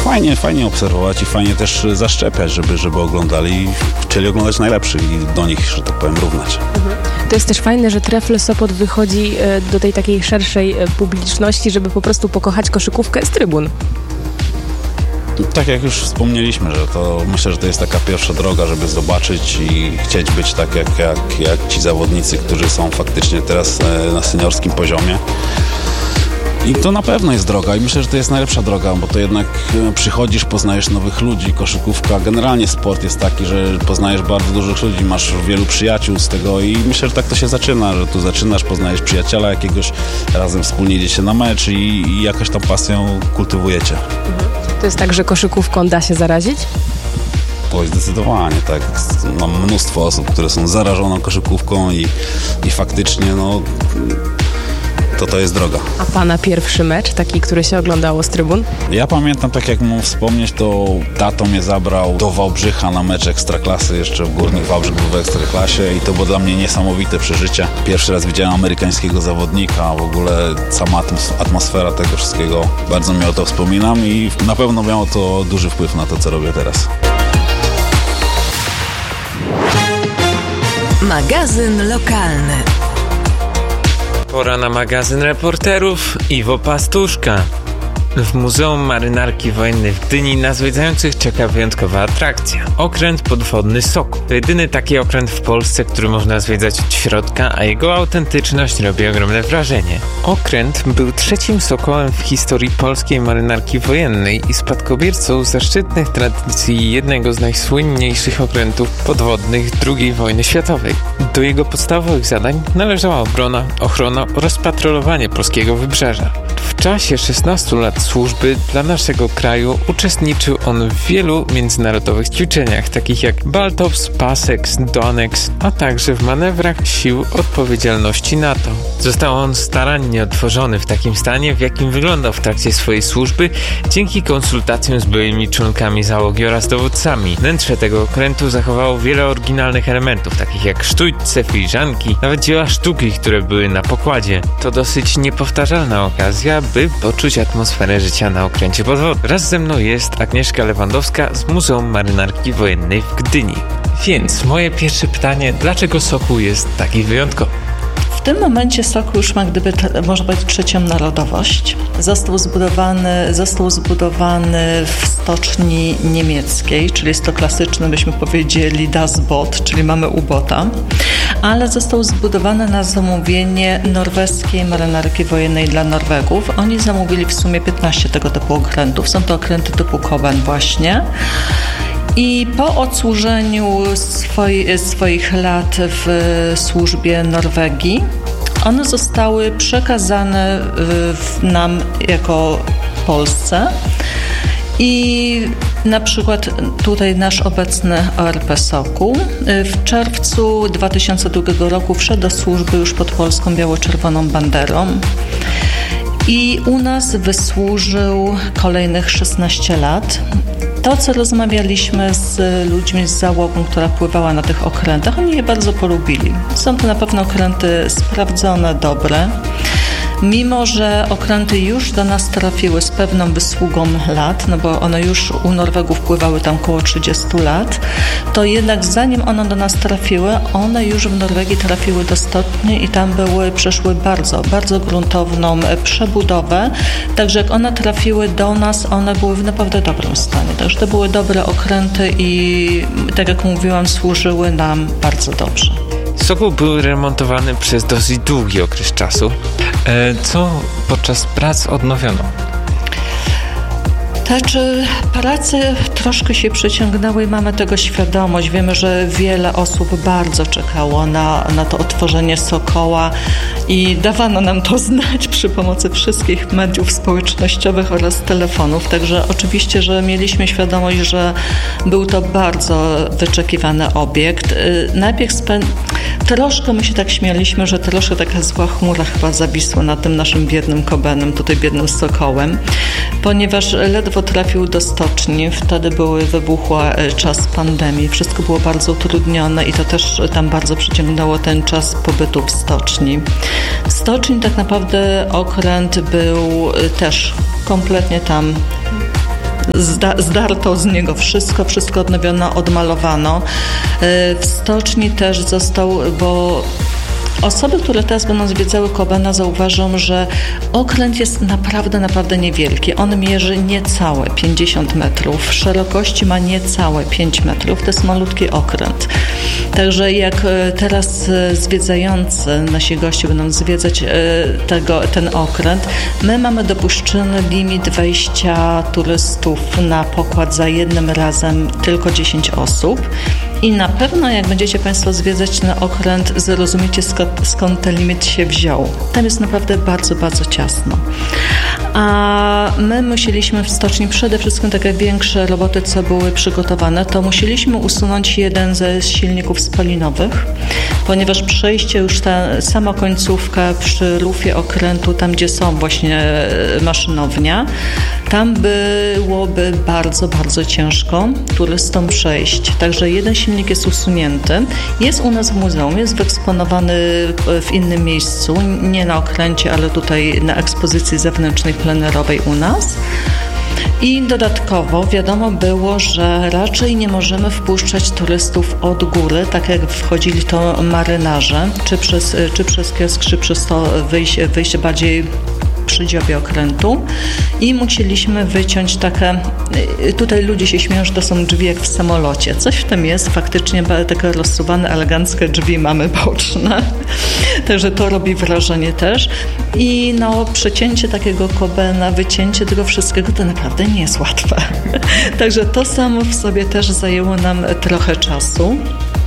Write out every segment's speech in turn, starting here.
Fajnie obserwować i fajnie też zaszczepiać, żeby oglądali i chcieli oglądać najlepszych i do nich, że tak powiem, równać. To jest też fajne, że Trefl Sopot wychodzi do tej takiej szerszej publiczności, żeby po prostu pokochać koszykówkę z trybun. Tak jak już wspomnieliśmy, że to myślę, że to jest taka pierwsza droga, żeby zobaczyć i chcieć być tak jak ci zawodnicy, którzy są faktycznie teraz na seniorskim poziomie. I to na pewno jest droga i myślę, że to jest najlepsza droga, bo to jednak przychodzisz, poznajesz nowych ludzi, koszykówka, generalnie sport jest taki, że poznajesz bardzo dużych ludzi, masz wielu przyjaciół z tego i myślę, że tak to się zaczyna, że tu zaczynasz, poznajesz przyjaciela jakiegoś, razem wspólnie idziecie na mecz i jakoś tą pasją kultywujecie. To jest tak, że koszykówką da się zarazić? Oj, zdecydowanie, tak. Mam mnóstwo osób, które są zarażone koszykówką i faktycznie to jest droga. A pana pierwszy mecz, taki, który się oglądało z trybun? Ja pamiętam, tak jak mam wspomnieć, to tato mnie zabrał do Wałbrzycha na mecz Ekstraklasy, jeszcze w Górnik Wałbrzych był w Ekstraklasie i to było dla mnie niesamowite przeżycie. Pierwszy raz widziałem amerykańskiego zawodnika, w ogóle sama atmosfera tego wszystkiego, bardzo mi o to wspominam i na pewno miało to duży wpływ na to, co robię teraz. Magazyn lokalny. Pora na magazyn reporterów. Iwo Pastuszka. W Muzeum Marynarki Wojennej w Gdyni na zwiedzających czeka wyjątkowa atrakcja. Okręt podwodny Sokół. To jedyny taki okręt w Polsce, który można zwiedzać od środka, a jego autentyczność robi ogromne wrażenie. Okręt był trzecim sokołem w historii polskiej marynarki wojennej i spadkobiercą zaszczytnych tradycji jednego z najsłynniejszych okrętów podwodnych II wojny światowej. Do jego podstawowych zadań należała obrona, ochrona oraz patrolowanie polskiego wybrzeża. W czasie 16 lat służby dla naszego kraju uczestniczył on w wielu międzynarodowych ćwiczeniach, takich jak Baltops, Passex, Donex, a także w manewrach sił odpowiedzialności NATO. Został on starannie odtworzony w takim stanie, w jakim wyglądał w trakcie swojej służby, dzięki konsultacjom z byłymi członkami załogi oraz dowódcami. Wnętrze tego okrętu zachowało wiele oryginalnych elementów, takich jak sztućce, filiżanki, nawet dzieła sztuki, które były na pokładzie. To dosyć niepowtarzalna okazja, by poczuć atmosferę życia na okręcie podwodnym. Wraz ze mną jest Agnieszka Lewandowska z Muzeum Marynarki Wojennej w Gdyni. Więc moje pierwsze pytanie, dlaczego Sokół jest taki wyjątkowy? W tym momencie Sokół już ma, można powiedzieć, trzecią narodowość. Został zbudowany w stoczni niemieckiej, czyli jest to klasyczny, byśmy powiedzieli, Das Boot, czyli mamy ubota, ale został zbudowany na zamówienie norweskiej marynarki wojennej dla Norwegów. Oni zamówili w sumie 15 tego typu okrętów. Są to okręty typu Koben właśnie. I po odsłużeniu swoich lat w służbie Norwegii, one zostały przekazane nam jako Polsce. I na przykład tutaj nasz obecny ORP Sokół w czerwcu 2002 roku wszedł do służby już pod polską biało-czerwoną banderą. I u nas wysłużył kolejnych 16 lat. To, co rozmawialiśmy z ludźmi z załogą, która pływała na tych okrętach, oni je bardzo polubili. Są to na pewno okręty sprawdzone, dobre. Mimo że okręty już do nas trafiły z pewną wysługą lat, no bo one już u Norwegów pływały tam około 30 lat, to jednak zanim one do nas trafiły, one już w Norwegii trafiły do stoczni i tam przeszły bardzo, bardzo gruntowną przebudowę. Także jak one trafiły do nas, one były w naprawdę dobrym stanie. Także to były dobre okręty i tak jak mówiłam, służyły nam bardzo dobrze. Sokół był remontowany przez dosyć długi okres czasu. Co podczas prac odnowiono? Znaczy, prace troszkę się przeciągnęły i mamy tego świadomość. Wiemy, że wiele osób bardzo czekało na to otworzenie Sokoła i dawano nam to znać przy pomocy wszystkich mediów społecznościowych oraz telefonów. Także oczywiście, że mieliśmy świadomość, że był to bardzo wyczekiwany obiekt. Najpierw troszkę my się tak śmialiśmy, że troszkę taka zła chmura chyba zawisła nad tym naszym biednym Kobenem, tutaj biednym Sokołem, ponieważ ledwo trafił do stoczni, wtedy wybuchł czas pandemii, wszystko było bardzo utrudnione i to też tam bardzo przyciągnęło ten czas pobytu w stoczni. W stoczni tak naprawdę okręt był też kompletnie tam zdarto z niego wszystko odnowiono, odmalowano. W stoczni też został, bo osoby, które teraz będą zwiedzały Kobena, zauważą, że okręt jest naprawdę niewielki. On mierzy niecałe 50 metrów, szerokości ma niecałe 5 metrów. To jest malutki okręt. Także jak teraz zwiedzający, nasi goście będą zwiedzać ten okręt, my mamy dopuszczony limit wejścia turystów na pokład za jednym razem tylko 10 osób. I na pewno jak będziecie Państwo zwiedzać ten okręt, zrozumiecie skąd ten limit się wziął. Tam jest naprawdę bardzo ciasno. A my musieliśmy w stoczni przede wszystkim takie większe roboty, co były przygotowane, to musieliśmy usunąć jeden ze silników spalinowych, ponieważ przejście już ta sama końcówka przy rufie okrętu, tam gdzie są właśnie maszynownia, tam byłoby bardzo ciężko turystom przejść. Także jeden silnik jest usunięty. Jest u nas w muzeum, jest wyeksponowany w innym miejscu, nie na okręcie, ale tutaj na ekspozycji zewnętrznej, plenerowej u nas. I dodatkowo wiadomo było, że raczej nie możemy wpuszczać turystów od góry, tak jak wchodzili to marynarze, czy przez kiosk, czy przez to wyjście bardziej przy dziobie okrętu i musieliśmy wyciąć takie, tutaj ludzie się śmieją, że to są drzwi jak w samolocie. Coś w tym jest, faktycznie takie rozsuwane, eleganckie drzwi mamy boczne, także to robi wrażenie też i przecięcie takiego Kobena, wycięcie tego wszystkiego to naprawdę nie jest łatwe. Także to samo w sobie też zajęło nam trochę czasu.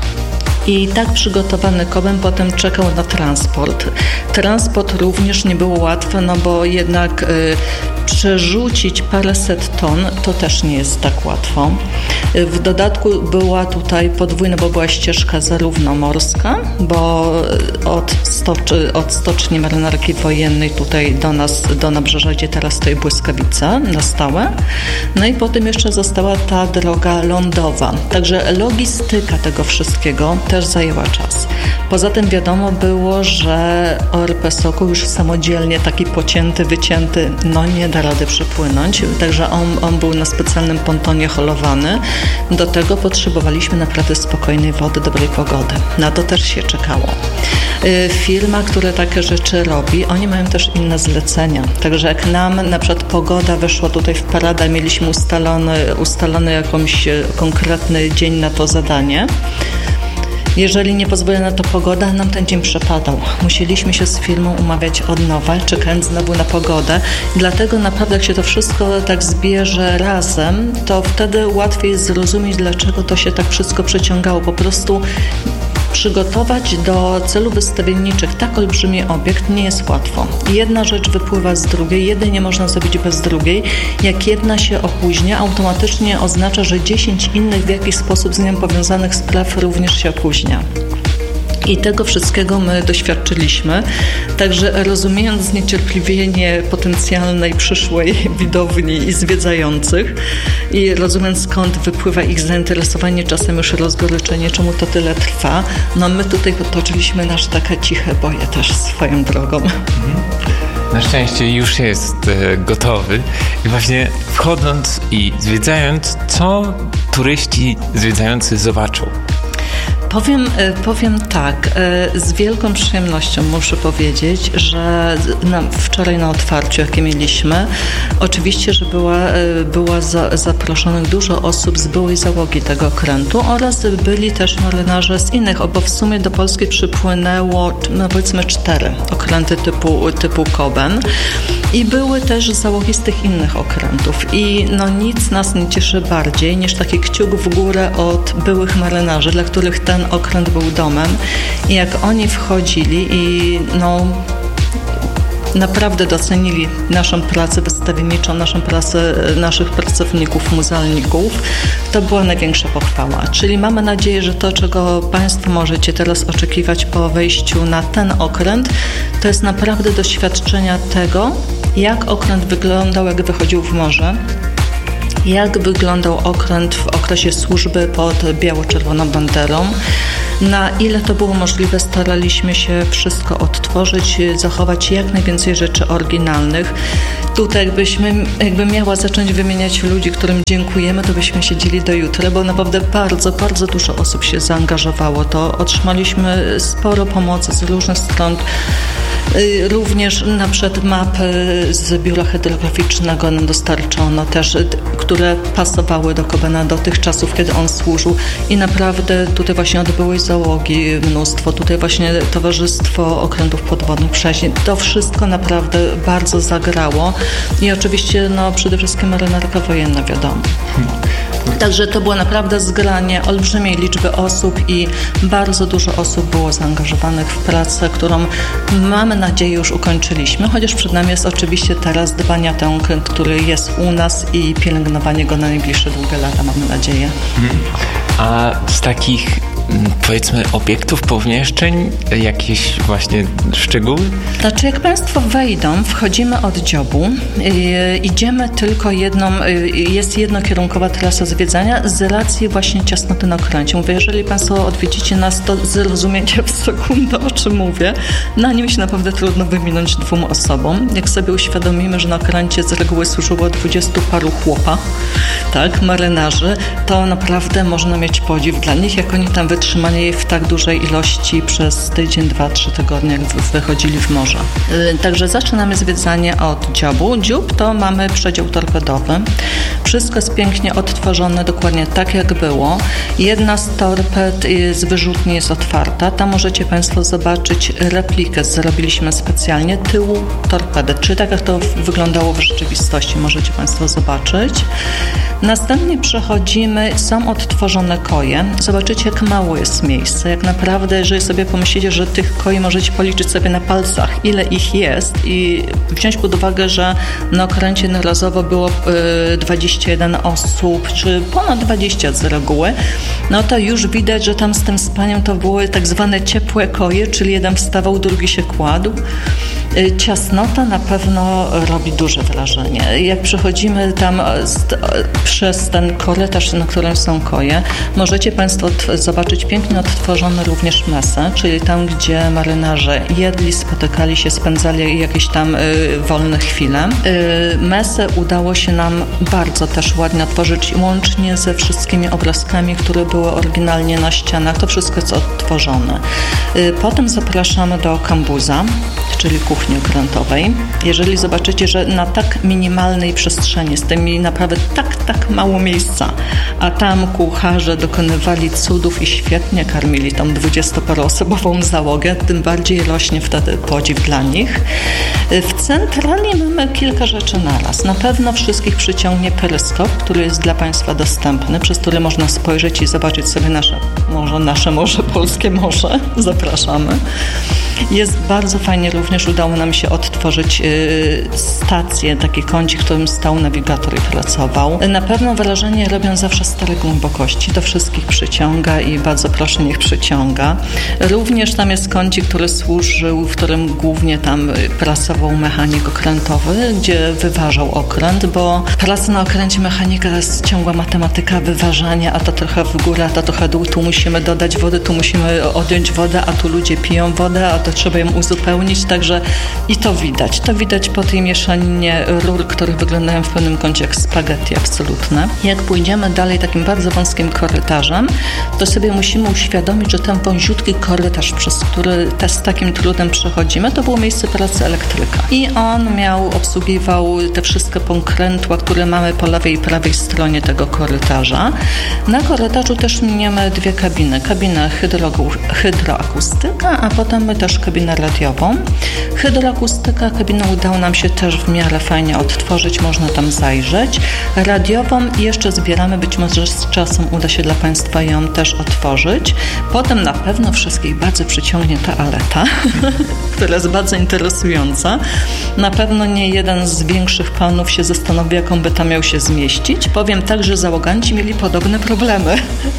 I tak przygotowany Koben potem czekał na transport. Transport również nie było łatwe, bo jednak przerzucić paręset ton to też nie jest tak łatwo. W dodatku była tutaj podwójna, bo była ścieżka zarówno morska, bo od stoczni marynarki wojennej tutaj do nabrzeża, gdzie teraz stoi Błyskawica na stałe. No i potem jeszcze została ta droga lądowa. Także logistyka tego wszystkiego też zajęła czas. Poza tym wiadomo było, że ORP Sokół już samodzielnie taki pocięty, wycięty, nie da rady przypłynąć. Także on był na specjalnym pontonie holowany. Do tego potrzebowaliśmy naprawdę spokojnej wody, dobrej pogody. Na to też się czekało. Firma, która takie rzeczy robi, oni mają też inne zlecenia. Także jak nam na przykład pogoda weszła tutaj w paradę, mieliśmy ustalony jakąś konkretny dzień na to zadanie. Jeżeli nie pozwoli na to pogoda, nam ten dzień przepadał. Musieliśmy się z firmą umawiać od nowa, czekając znowu na pogodę. Dlatego naprawdę jak się to wszystko tak zbierze razem, to wtedy łatwiej jest zrozumieć, dlaczego to się tak wszystko przeciągało. Po prostu przygotować do celów wystawienniczych tak olbrzymi obiekt nie jest łatwo. Jedna rzecz wypływa z drugiej, jednej nie można zrobić bez drugiej. Jak jedna się opóźnia, automatycznie oznacza, że 10 innych w jakiś sposób z nią powiązanych spraw również się opóźnia. I tego wszystkiego my doświadczyliśmy. Także rozumiejąc zniecierpliwienie potencjalnej przyszłej widowni i zwiedzających i rozumiejąc skąd wypływa ich zainteresowanie, czasem już rozgoryczenie, czemu to tyle trwa, my tutaj potoczyliśmy nasze takie ciche boje też swoją drogą. Na szczęście już jest gotowy i właśnie wchodząc i zwiedzając, co turyści zwiedzający zobaczą? Powiem tak, z wielką przyjemnością muszę powiedzieć, że wczoraj na otwarciu, jakie mieliśmy, oczywiście, że była zaproszonych dużo osób z byłej załogi tego okrętu oraz byli też marynarze z innych, bo w sumie do Polski przypłynęło powiedzmy 4 okręty typu Koben i były też załogi z tych innych okrętów i nic nas nie cieszy bardziej niż taki kciuk w górę od byłych marynarzy, dla których ten okręt był domem i jak oni wchodzili i naprawdę docenili naszą pracę wystawienniczą, naszą pracę naszych pracowników, muzealników, to była największa pochwała. Czyli mamy nadzieję, że to, czego Państwo możecie teraz oczekiwać po wejściu na ten okręt, to jest naprawdę doświadczenia tego, jak okręt wyglądał, jak wychodził w morze, jak wyglądał okręt w okresie służby pod biało-czerwoną banderą. Na ile to było możliwe, staraliśmy się wszystko odtworzyć, zachować jak najwięcej rzeczy oryginalnych. tutaj jakby miała zacząć wymieniać ludzi, którym dziękujemy, to byśmy siedzieli do jutra, bo naprawdę bardzo, bardzo dużo osób się zaangażowało. To otrzymaliśmy sporo pomocy z różnych stron. Również na przykład mapy z biura hydrograficznego nam dostarczono też, które pasowały do Kobena do tych czasów, kiedy on służył i naprawdę tutaj właśnie odbyły załogi mnóstwo, tutaj właśnie Towarzystwo Okrętów Podwodnych Przeźń. To wszystko naprawdę bardzo zagrało i oczywiście przede wszystkim marynarka wojenna, wiadomo. Także to było naprawdę zgranie olbrzymiej liczby osób i bardzo dużo osób było zaangażowanych w pracę, którą mamy nadzieję już ukończyliśmy, chociaż przed nami jest oczywiście teraz dbanie o ten okręt, który jest u nas i pielęgnowanie go na najbliższe długie lata, mamy nadzieję. A z takich, powiedzmy, obiektów, pomieszczeń, jakieś właśnie szczegóły? Znaczy, jak Państwo wejdą, wchodzimy od dziobu, idziemy tylko jest jednokierunkowa trasa zwiedzania z racji właśnie ciasnoty na okręcie. Mówię, jeżeli Państwo odwiedzicie nas, to zrozumiecie w sekundę, o czym mówię. Na nim się naprawdę trudno wyminąć 2 osobom. Jak sobie uświadomimy, że na okręcie z reguły służyło 20 paru chłopa, tak, marynarzy, to naprawdę można mieć podziw dla nich, jak oni tam wytrzymali w tak dużej ilości przez tydzień, 2-3 tygodnie, jak wychodzili w morze. Także zaczynamy zwiedzanie od dziobu. Dziób to mamy przedział torpedowy. Wszystko jest pięknie odtworzone, dokładnie tak jak było. Jedna z torped z wyrzutni jest otwarta. Tam możecie Państwo zobaczyć replikę. Zrobiliśmy specjalnie tyłu torpedy, czy tak jak to wyglądało w rzeczywistości. Możecie Państwo zobaczyć. Następnie przechodzimy, są odtworzone koje. Zobaczycie, jak mało jest miejsca. Jak naprawdę, jeżeli sobie pomyślicie, że tych koi możecie policzyć sobie na palcach, ile ich jest i wziąć pod uwagę, że na okręcie jednorazowo było 21 osób, czy ponad 20 z reguły, to już widać, że tam z tym spaniem to były tak zwane ciepłe koje, czyli jeden wstawał, drugi się kładł. Ciasnota na pewno robi duże wrażenie. Jak przechodzimy tam przez ten korytarz, na którym są koje, możecie Państwo zobaczyć pięknie odtworzone również mesę, czyli tam, gdzie marynarze jedli, spotykali się, spędzali jakieś tam wolne chwile. Mesę udało się nam bardzo też ładnie otworzyć, łącznie ze wszystkimi obrazkami, które były oryginalnie na ścianach. To wszystko jest odtworzone. Potem zapraszamy do kambuza, czyli kuchni okrętowej. Jeżeli zobaczycie, że na tak minimalnej przestrzeni, z tymi naprawdę tak mało miejsca, a tam kucharze dokonywali cudów i świetnie karmili tą 20-paroosobową załogę, tym bardziej rośnie wtedy podziw dla nich. W centrali mamy kilka rzeczy naraz. Na pewno wszystkich przyciągnie peryskop, który jest dla Państwa dostępny, przez który można spojrzeć i zobaczyć sobie nasze morze, polskie morze. Zapraszamy. Jest bardzo fajnie, również udało nam się odtworzyć stację, taki kącik, w którym stał nawigator i pracował. Na pewno wrażenie robią zawsze stare głębokości. To wszystkich przyciąga i bardzo proszę, niech przyciąga. Również tam jest kącik, który służył, w którym głównie tam pracował mechanik okrętowy, gdzie wyważał okręt, bo praca na okręcie mechanika to jest ciągła matematyka, wyważania, a to trochę w górę, a to trochę dół, tu musimy dodać wody, tu musimy odjąć wodę, a tu ludzie piją wodę, a to trzeba ją uzupełnić, także i to widać po tej mieszaninie rur, które wyglądają w pewnym kącie jak spaghetti absolutne. Jak pójdziemy dalej takim bardzo wąskim korytarzem, to sobie musimy uświadomić, że ten wąziutki korytarz, przez który z takim trudem przechodzimy, to było miejsce pracy elektryka. I on obsługiwał te wszystkie pokrętła, które mamy po lewej i prawej stronie tego korytarza. Na korytarzu też miniemy 2 kabiny. Kabinę hydroakustyka, a potem też kabinę radiową. Hydroakustyka, kabinę udało nam się też w miarę fajnie odtworzyć, można tam zajrzeć. Radiową jeszcze zbieramy, być może z czasem uda się dla Państwa ją też otworzyć. Potem na pewno wszystkich bardzo przyciągnie toaleta, która jest bardzo interesująca. Na pewno nie jeden z większych panów się zastanowi, jaką by tam miał się zmieścić. Powiem tak, że załoganci mieli podobne problemy.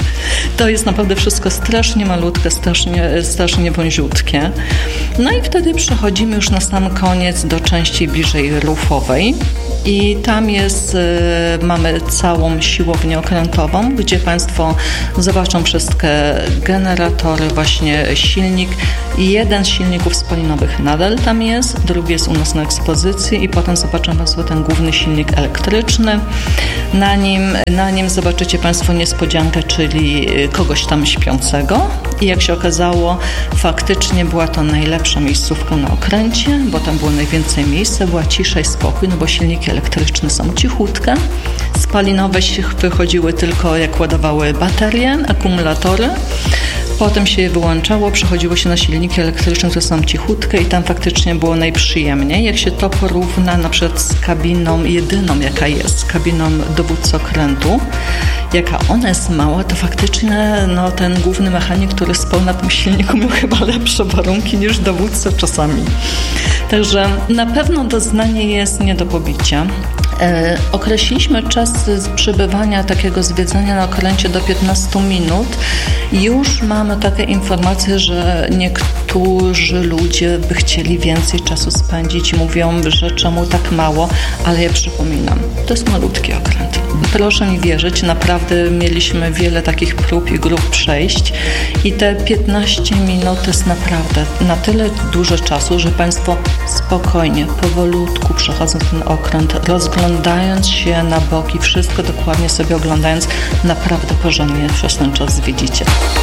To jest naprawdę wszystko strasznie malutkie, strasznie wąziutkie. No i wtedy przechodzimy już na sam koniec do części bliżej rufowej. i tam mamy całą siłownię okrętową, gdzie Państwo zobaczą wszystkie generatory, właśnie silnik. Jeden z silników spalinowych nadal tam jest, drugi jest u nas na ekspozycji i potem zobaczą Państwo ten główny silnik elektryczny. Na nim zobaczycie Państwo niespodziankę, czyli kogoś tam śpiącego. I jak się okazało, faktycznie była to najlepsza miejscówka na okręcie, bo tam było najwięcej miejsca, była cisza i spokój, no bo silniki elektryczne są cichutkie. Spalinowe wychodziły tylko jak ładowały baterie, akumulatory. Potem się je wyłączało, przechodziło się na silniki elektryczne, które są cichutkie i tam faktycznie było najprzyjemniej. Jak się to porówna na przykład z kabiną jedyną, jaka jest, kabiną dowódcy okrętu, jaka ona jest mała, to faktycznie ten główny mechanik, który spał na tym silniku, miał chyba lepsze warunki niż dowódca czasami. Także na pewno doznanie jest nie do pobicia. Określiliśmy czas przebywania, takiego zwiedzania na okręcie do 15 minut. Już mamy takie informacje, że niektórzy ludzie by chcieli więcej czasu spędzić i mówią, że czemu tak mało, ale ja przypominam, to jest malutki okręt. Proszę mi wierzyć, naprawdę mieliśmy wiele takich prób i grup przejść i te 15 minut to jest naprawdę na tyle dużo czasu, że Państwo spokojnie, powolutku przechodzą ten okręt, rozglądając się na boki, wszystko dokładnie sobie oglądając, naprawdę porządnie przez ten czas zwiedzicie.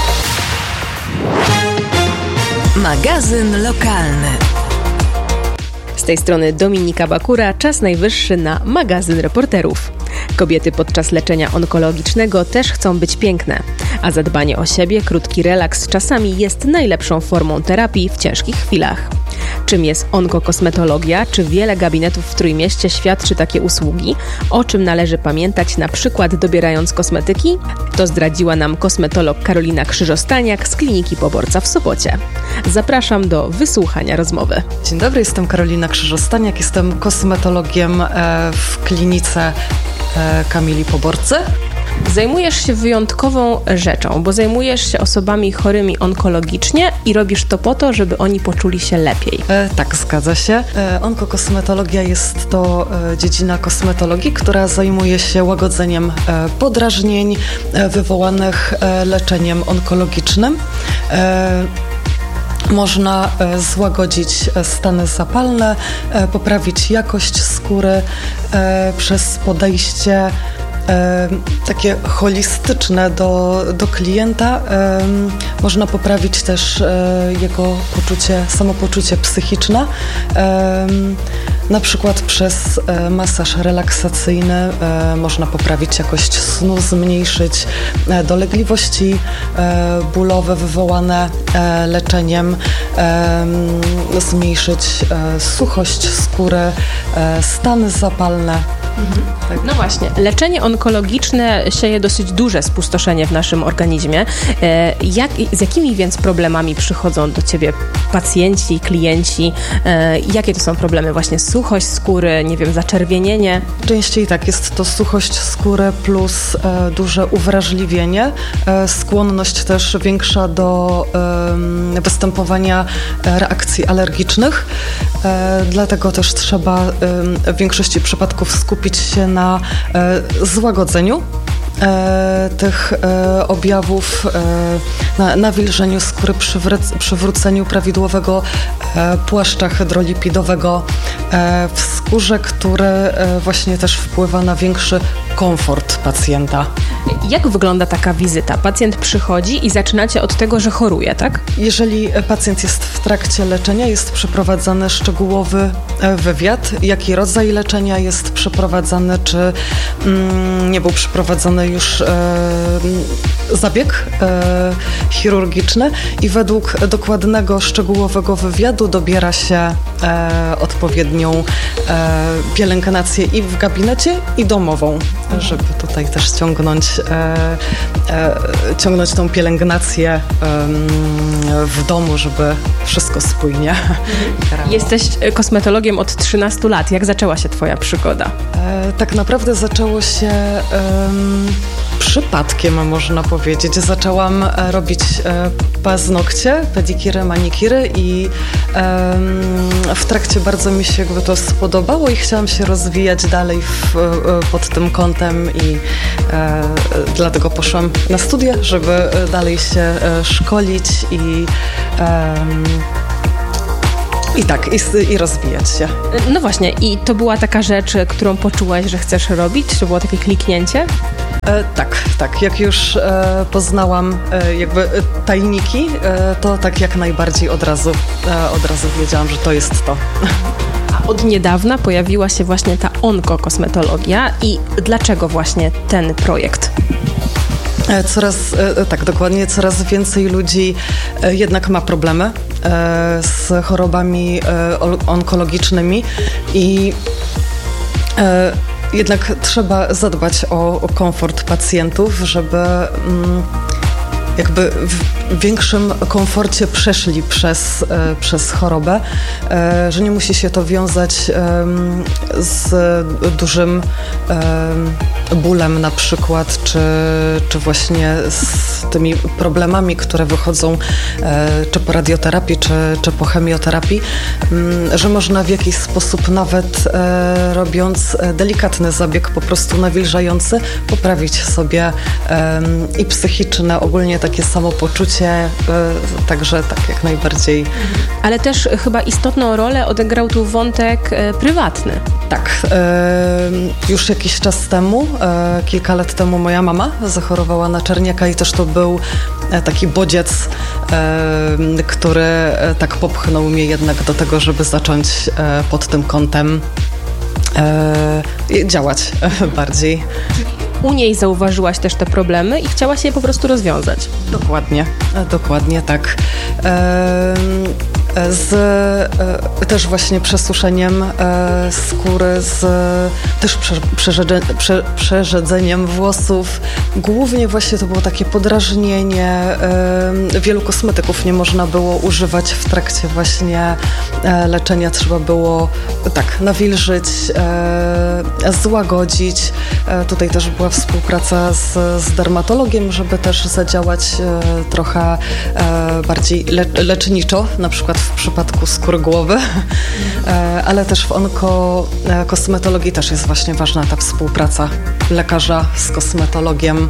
Magazyn lokalny. Z tej strony Dominika Bakura, czas najwyższy na magazyn reporterów. Kobiety podczas leczenia onkologicznego też chcą być piękne, a zadbanie o siebie, krótki relaks czasami jest najlepszą formą terapii w ciężkich chwilach. Czym jest onkokosmetologia? Czy wiele gabinetów w Trójmieście świadczy takie usługi? O czym należy pamiętać, na przykład dobierając kosmetyki? To zdradziła nam kosmetolog Karolina Krzyżostaniak z Kliniki Poborca w Sopocie. Zapraszam do wysłuchania rozmowy. Dzień dobry, jestem Karolina Krzyżostaniak, jestem kosmetologiem w klinice Kamili Poborcy. Zajmujesz się wyjątkową rzeczą, bo zajmujesz się osobami chorymi onkologicznie i robisz to po to, żeby oni poczuli się lepiej. Tak, zgadza się. Onkokosmetologia jest to dziedzina kosmetologii, która zajmuje się łagodzeniem podrażnień wywołanych leczeniem onkologicznym. Można złagodzić stany zapalne, poprawić jakość skóry przez podejście takie holistyczne do klienta. Można poprawić też jego samopoczucie psychiczne. Na przykład przez masaż relaksacyjny można poprawić jakość snu, zmniejszyć dolegliwości bólowe wywołane leczeniem, zmniejszyć suchość skóry, stany zapalne. Tak. No właśnie, leczenie onkologiczne sieje dosyć duże spustoszenie w naszym organizmie. Z jakimi więc problemami przychodzą do Ciebie pacjenci, klienci? Jakie to są problemy? Właśnie suchość skóry, nie wiem, zaczerwienienie? Częściej tak, jest to suchość skóry plus duże uwrażliwienie, skłonność też większa do występowania reakcji alergicznych. Dlatego też trzeba w większości przypadków skupić się na złagodzeniu tych objawów, na nawilżeniu skóry, przywróceniu prawidłowego płaszcza hydrolipidowego w skórze, który właśnie też wpływa na większy komfort pacjenta. Jak wygląda taka wizyta? Pacjent przychodzi i zaczynacie od tego, że choruje, tak? Jeżeli pacjent jest w trakcie leczenia, jest przeprowadzany szczegółowy wywiad, jaki rodzaj leczenia jest przeprowadzany, czy nie był przeprowadzony już zabieg chirurgiczny i według dokładnego, szczegółowego wywiadu dobiera się odpowiednią pielęgnację i w gabinecie, i domową, żeby tutaj też ciągnąć tą pielęgnację w domu, żeby wszystko spójnie. Jesteś kosmetologiem od 13 lat. Jak zaczęła się Twoja przygoda? Tak naprawdę zaczęło się przypadkiem, można powiedzieć. Zaczęłam robić paznokcie, pedikiry, manikiry i w trakcie bardzo mi się jakby to spodobało i chciałam się rozwijać dalej pod tym kątem i dlatego poszłam na studia, żeby dalej się szkolić i rozwijać się. No właśnie, i to była taka rzecz, którą poczułaś, że chcesz robić? To było takie kliknięcie? Tak. Jak już poznałam jakby tajniki, to tak jak najbardziej od razu wiedziałam, że to jest to. Od niedawna pojawiła się właśnie ta onkokosmetologia i dlaczego właśnie ten projekt? Coraz więcej ludzi jednak ma problemy z chorobami onkologicznymi i jednak trzeba zadbać o komfort pacjentów, żeby jakby w większym komforcie przeszli przez chorobę, że nie musi się to wiązać z dużym bólem na przykład, czy właśnie z tymi problemami, które wychodzą czy po radioterapii, czy po chemioterapii, że można w jakiś sposób nawet robiąc delikatny zabieg po prostu nawilżający, poprawić sobie i psychiczne, ogólnie takie samopoczucie, także tak jak najbardziej. Ale też chyba istotną rolę odegrał tu wątek prywatny. Tak. Już jakiś czas temu, kilka lat temu moja mama zachorowała na czerniaka i też to był taki bodziec, który tak popchnął mnie jednak do tego, żeby zacząć pod tym kątem działać bardziej. U niej zauważyłaś też te problemy i chciałaś je po prostu rozwiązać. Dokładnie tak. Też właśnie przesuszeniem skóry, też przerzedzeniem włosów. Głównie właśnie to było takie podrażnienie. Wielu kosmetyków nie można było używać w trakcie właśnie leczenia. Trzeba było nawilżyć, złagodzić. Tutaj też była współpraca z dermatologiem, żeby też zadziałać trochę bardziej leczniczo, na przykład w przypadku skóry głowy, ale też w onkokosmetologii też jest właśnie ważna ta współpraca lekarza z kosmetologiem,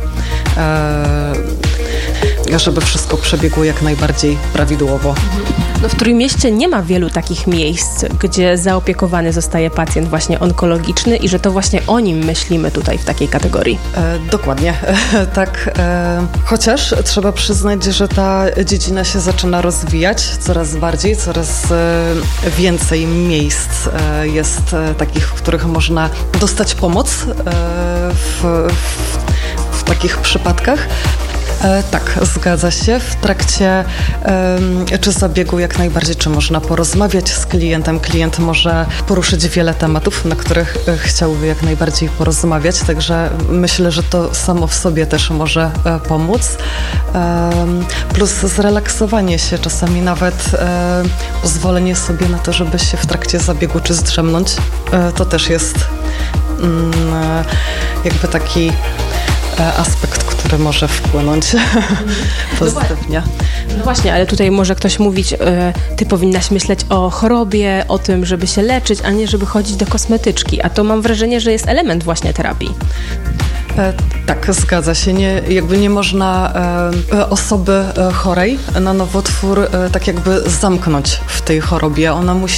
żeby wszystko przebiegło jak najbardziej prawidłowo. No w Trójmieście nie ma wielu takich miejsc, gdzie zaopiekowany zostaje pacjent właśnie onkologiczny i że to właśnie o nim myślimy tutaj w takiej kategorii. Dokładnie, tak. Chociaż trzeba przyznać, że ta dziedzina się zaczyna rozwijać coraz bardziej, coraz więcej miejsc jest takich, w których można dostać pomoc w takich przypadkach. Tak, zgadza się. W trakcie czy zabiegu jak najbardziej, czy można porozmawiać z klientem. Klient może poruszyć wiele tematów, na których chciałby jak najbardziej porozmawiać, także myślę, że to samo w sobie też może pomóc. Plus zrelaksowanie się, czasami nawet pozwolenie sobie na to, żeby się w trakcie zabiegu czy zdrzemnąć. To też jest jakby taki aspekt, który może wpłynąć pozytywnie. No właśnie, ale tutaj może ktoś mówić, ty powinnaś myśleć o chorobie, o tym, żeby się leczyć, a nie żeby chodzić do kosmetyczki. A to mam wrażenie, że jest element właśnie terapii. Tak, zgadza się. Nie można osoby chorej na nowotwór tak jakby zamknąć w tej chorobie.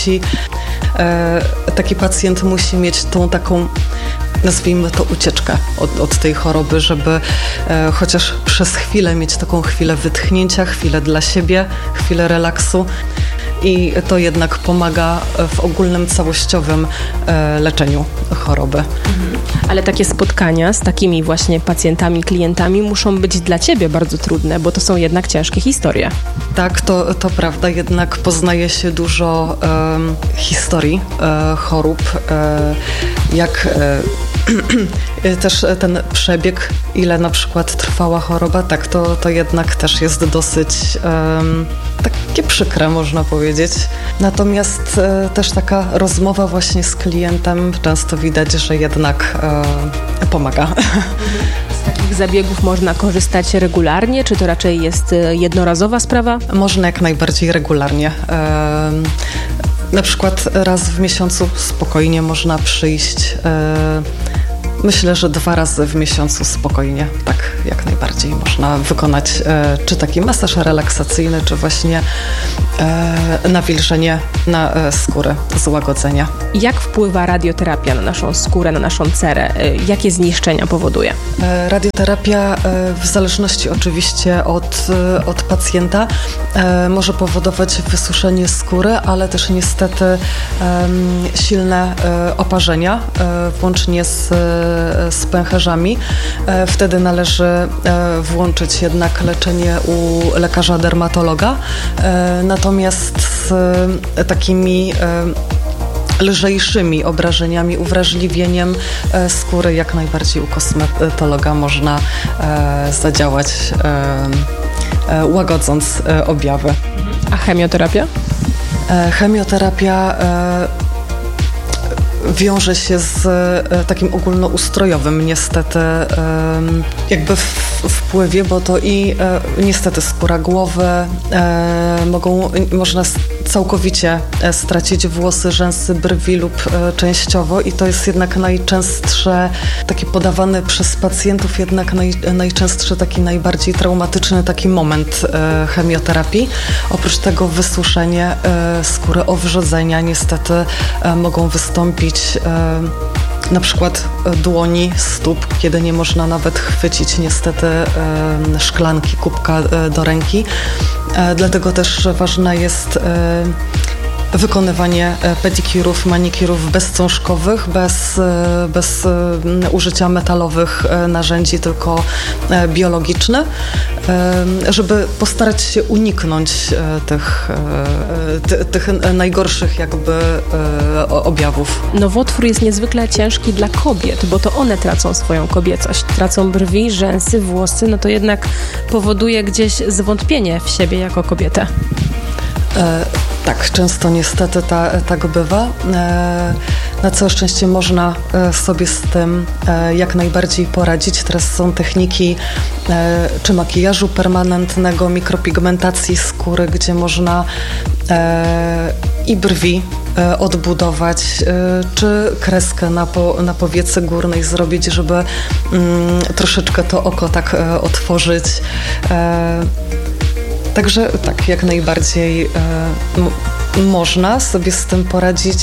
Taki pacjent musi mieć tą taką, nazwijmy to, ucieczkę od tej choroby, żeby chociaż przez chwilę mieć taką chwilę wytchnięcia, chwilę dla siebie, chwilę relaksu. I to jednak pomaga w ogólnym, całościowym leczeniu choroby. Ale takie spotkania z takimi właśnie pacjentami, klientami muszą być dla ciebie bardzo trudne, bo to są jednak ciężkie historie. Tak, to prawda, jednak poznaje się dużo historii chorób, jak też ten przebieg, ile na przykład trwała choroba, tak, to jednak też jest dosyć takie przykre, można powiedzieć. Natomiast też taka rozmowa właśnie z klientem często widać, że jednak pomaga. Z takich takich zabiegów można korzystać regularnie, czy to raczej jest jednorazowa sprawa? Można jak najbardziej regularnie. Na przykład raz w miesiącu spokojnie można przyjść. Myślę, że 2 razy w miesiącu spokojnie, tak jak najbardziej można wykonać czy taki masaż relaksacyjny, czy właśnie nawilżenie na skórę, złagodzenia. Jak wpływa radioterapia na naszą skórę, na naszą cerę? Jakie zniszczenia powoduje? Radioterapia w zależności oczywiście od pacjenta może powodować wysuszenie skóry, ale też niestety silne oparzenia, włącznie z pęcherzami. Wtedy należy włączyć jednak leczenie u lekarza dermatologa. Natomiast z takimi lżejszymi obrażeniami, uwrażliwieniem skóry jak najbardziej u kosmetologa można zadziałać, łagodząc objawy. A chemioterapia? Chemioterapia wiąże się z takim ogólnoustrojowym niestety jakby wpływie, bo to i niestety skóra głowy, można całkowicie stracić włosy, rzęsy, brwi lub częściowo i to jest jednak najczęstsze, taki podawany przez pacjentów jednak najczęstszy taki najbardziej traumatyczny taki moment chemioterapii. Oprócz tego wysuszenie skóry, owrzodzenia niestety mogą wystąpić na przykład dłoni, stóp, kiedy nie można nawet chwycić niestety szklanki, kubka do ręki. Dlatego też ważna jest wykonywanie pedikirów, manikirów bezcążkowych, bez użycia metalowych narzędzi, tylko biologiczne, żeby postarać się uniknąć tych najgorszych jakby objawów. Nowotwór jest niezwykle ciężki dla kobiet, bo to one tracą swoją kobiecość. Tracą brwi, rzęsy, włosy, no to jednak powoduje gdzieś zwątpienie w siebie jako kobietę. Tak, często niestety tak bywa. Na całe szczęście można sobie z tym jak najbardziej poradzić. Teraz są techniki czy makijażu permanentnego, mikropigmentacji skóry, gdzie można i brwi odbudować, czy kreskę na powiece górnej zrobić, żeby troszeczkę to oko tak otworzyć. Także tak, jak najbardziej można sobie z tym poradzić.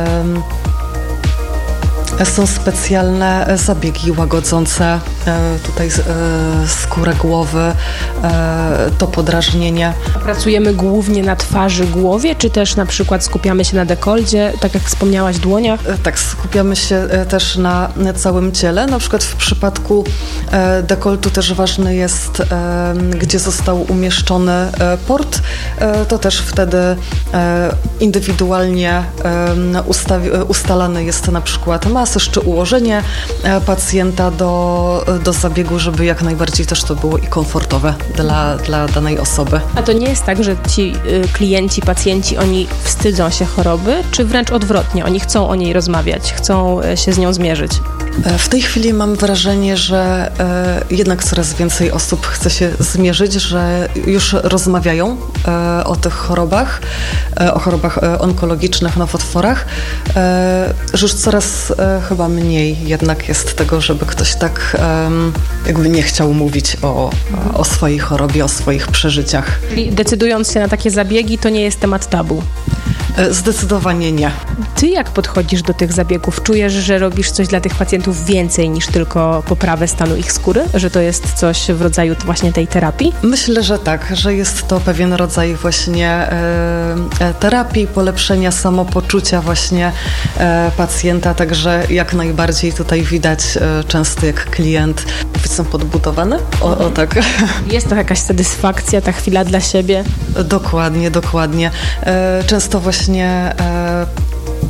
Są specjalne zabiegi łagodzące tutaj skórę głowy, to podrażnienie. Pracujemy głównie na twarzy, głowie, czy też na przykład skupiamy się na dekolcie, tak jak wspomniałaś, dłoniach? Tak, skupiamy się też na całym ciele. Na przykład w przypadku dekoltu też ważny jest, gdzie został umieszczony port. To też wtedy indywidualnie ustalany jest na przykład masaż czy ułożenie pacjenta do zabiegu, żeby jak najbardziej też to było i komfortowe dla danej osoby. A to nie jest tak, że ci klienci, pacjenci, oni wstydzą się choroby, czy wręcz odwrotnie, oni chcą o niej rozmawiać, chcą się z nią zmierzyć? W tej chwili mam wrażenie, że jednak coraz więcej osób chce się zmierzyć, że już rozmawiają o tych chorobach, o chorobach onkologicznych, nowotworach, że już coraz chyba mniej jednak jest tego, żeby ktoś tak jakby nie chciał mówić o swojej chorobie, o swoich przeżyciach. Czyli decydując się na takie zabiegi, to nie jest temat tabu? Zdecydowanie nie. Ty jak podchodzisz do tych zabiegów? Czujesz, że robisz coś dla tych pacjentów więcej niż tylko poprawę stanu ich skóry? Że to jest coś w rodzaju właśnie tej terapii? Myślę, że tak, że jest to pewien rodzaj właśnie terapii, polepszenia samopoczucia właśnie pacjenta, także jak najbardziej tutaj widać często jak klient jestem podbudowany. O tak. Jest to jakaś satysfakcja, ta chwila dla siebie? Dokładnie. Często właśnie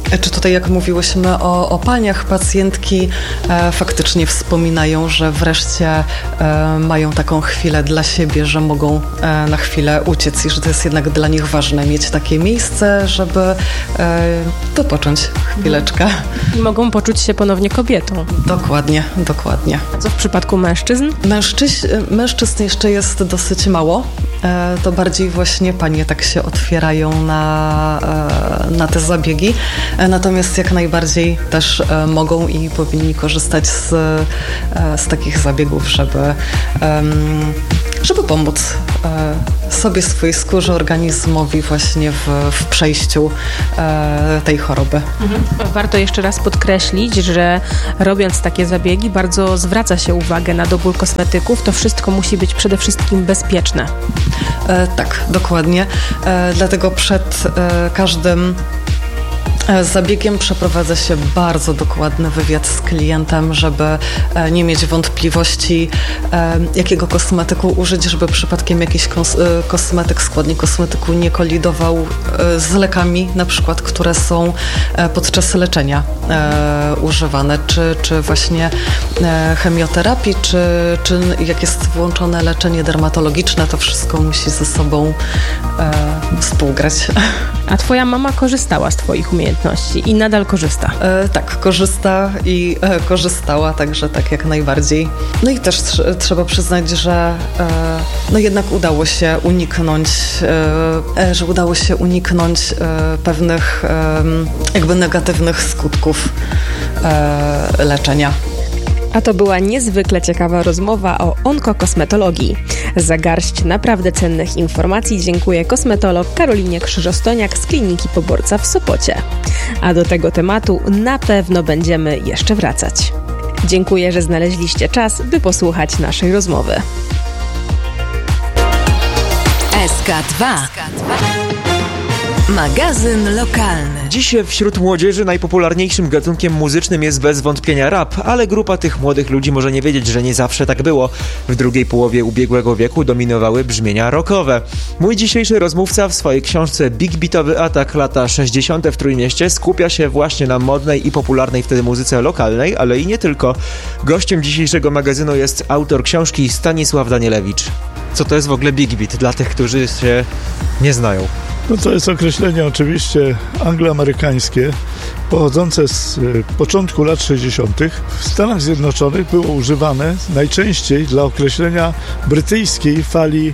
Czy tutaj, jak mówiłyśmy o paniach, pacjentki faktycznie wspominają, że wreszcie mają taką chwilę dla siebie, że mogą na chwilę uciec i że to jest jednak dla nich ważne mieć takie miejsce, żeby dopocząć chwileczkę. I mogą poczuć się ponownie kobietą. Dokładnie, dokładnie. A co w przypadku mężczyzn? Mężczyzn jeszcze jest dosyć mało. To bardziej właśnie panie tak się otwierają na te zabiegi. Natomiast jak najbardziej też mogą i powinni korzystać z takich zabiegów, żeby pomóc sobie, swojej skórze, organizmowi właśnie w przejściu tej choroby. Warto jeszcze raz podkreślić, że robiąc takie zabiegi bardzo zwraca się uwagę na dobór kosmetyków. To wszystko musi być przede wszystkim bezpieczne. Tak, dokładnie. Dlatego przed każdym zabiegiem przeprowadza się bardzo dokładny wywiad z klientem, żeby nie mieć wątpliwości, jakiego kosmetyku użyć, żeby przypadkiem jakiś składnik kosmetyku nie kolidował z lekami, na przykład, które są podczas leczenia używane, czy właśnie chemioterapii, czy jak jest włączone leczenie dermatologiczne, to wszystko musi ze sobą współgrać. A twoja mama korzystała z twoich umiejętności i nadal korzysta? Tak, korzysta i korzystała, także tak jak najbardziej. No i też trzeba przyznać, że jednak udało się uniknąć pewnych jakby negatywnych skutków leczenia. A to była niezwykle ciekawa rozmowa o onkokosmetologii. Za garść naprawdę cennych informacji dziękuję kosmetolog Karolinie Krzyżostoniak z Kliniki Poborca w Sopocie. A do tego tematu na pewno będziemy jeszcze wracać. Dziękuję, że znaleźliście czas, by posłuchać naszej rozmowy. SK2. Magazyn lokalny. Dziś wśród młodzieży najpopularniejszym gatunkiem muzycznym jest bez wątpienia rap, ale grupa tych młodych ludzi może nie wiedzieć, że nie zawsze tak było. W drugiej połowie ubiegłego wieku dominowały brzmienia rockowe. Mój dzisiejszy rozmówca w swojej książce Big Beatowy Atak lata 60. w Trójmieście skupia się właśnie na modnej i popularnej wtedy muzyce lokalnej, ale i nie tylko. Gościem dzisiejszego magazynu jest autor książki Stanisław Danielewicz. Co to jest w ogóle Big Beat dla tych, którzy się nie znają? No to jest określenie oczywiście angloamerykańskie, pochodzące z początku lat 60. W Stanach Zjednoczonych było używane najczęściej dla określenia brytyjskiej fali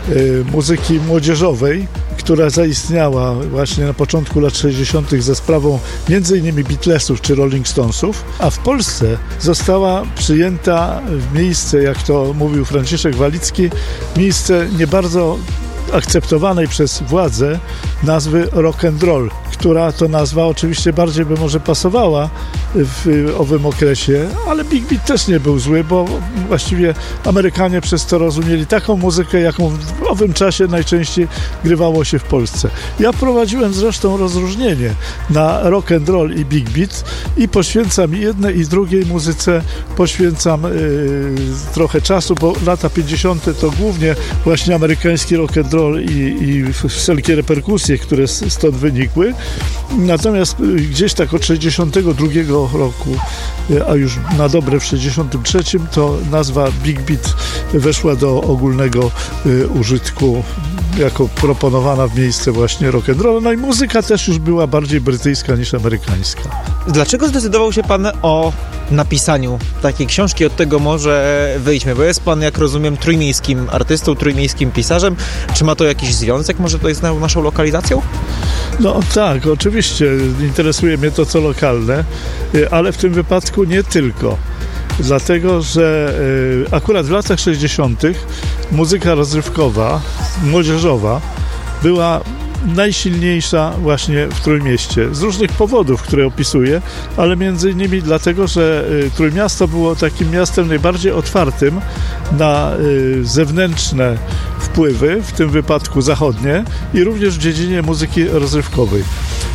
muzyki młodzieżowej, która zaistniała właśnie na początku lat 60. za sprawą m.in. Beatlesów czy Rolling Stonesów, a w Polsce została przyjęta w miejsce, jak to mówił Franciszek Walicki, miejsce nie bardzo akceptowanej przez władze nazwy rock and roll, która to nazwa oczywiście bardziej by może pasowała w owym okresie, ale Big Beat też nie był zły, bo właściwie Amerykanie przez to rozumieli taką muzykę, jaką w owym czasie najczęściej grywało się w Polsce. Ja prowadziłem zresztą rozróżnienie na rock and roll i Big Beat i poświęcam jednej i drugiej muzyce, poświęcam trochę czasu, bo lata 50. to głównie właśnie amerykański rock and roll i wszelkie reperkusje, które stąd wynikły. Natomiast gdzieś tak od 62 roku, a już na dobre w 63, to nazwa Big Beat weszła do ogólnego użytku jako proponowana w miejsce właśnie rock and roll. No i muzyka też już była bardziej brytyjska niż amerykańska. Dlaczego zdecydował się pan o napisaniu takiej książki? Od tego może wyjdźmy, bo jest pan, jak rozumiem, trójmiejskim artystą, trójmiejskim pisarzem. Czy ma to jakiś związek może tutaj z naszą lokalizacją? No tak, oczywiście interesuje mnie to, co lokalne, ale w tym wypadku nie tylko. Dlatego, że akurat w latach 60. muzyka rozrywkowa, młodzieżowa była najsilniejsza właśnie w Trójmieście. Z różnych powodów, które opisuję, ale między innymi dlatego, że Trójmiasto było takim miastem najbardziej otwartym na zewnętrzne wpływy, w tym wypadku zachodnie, i również w dziedzinie muzyki rozrywkowej.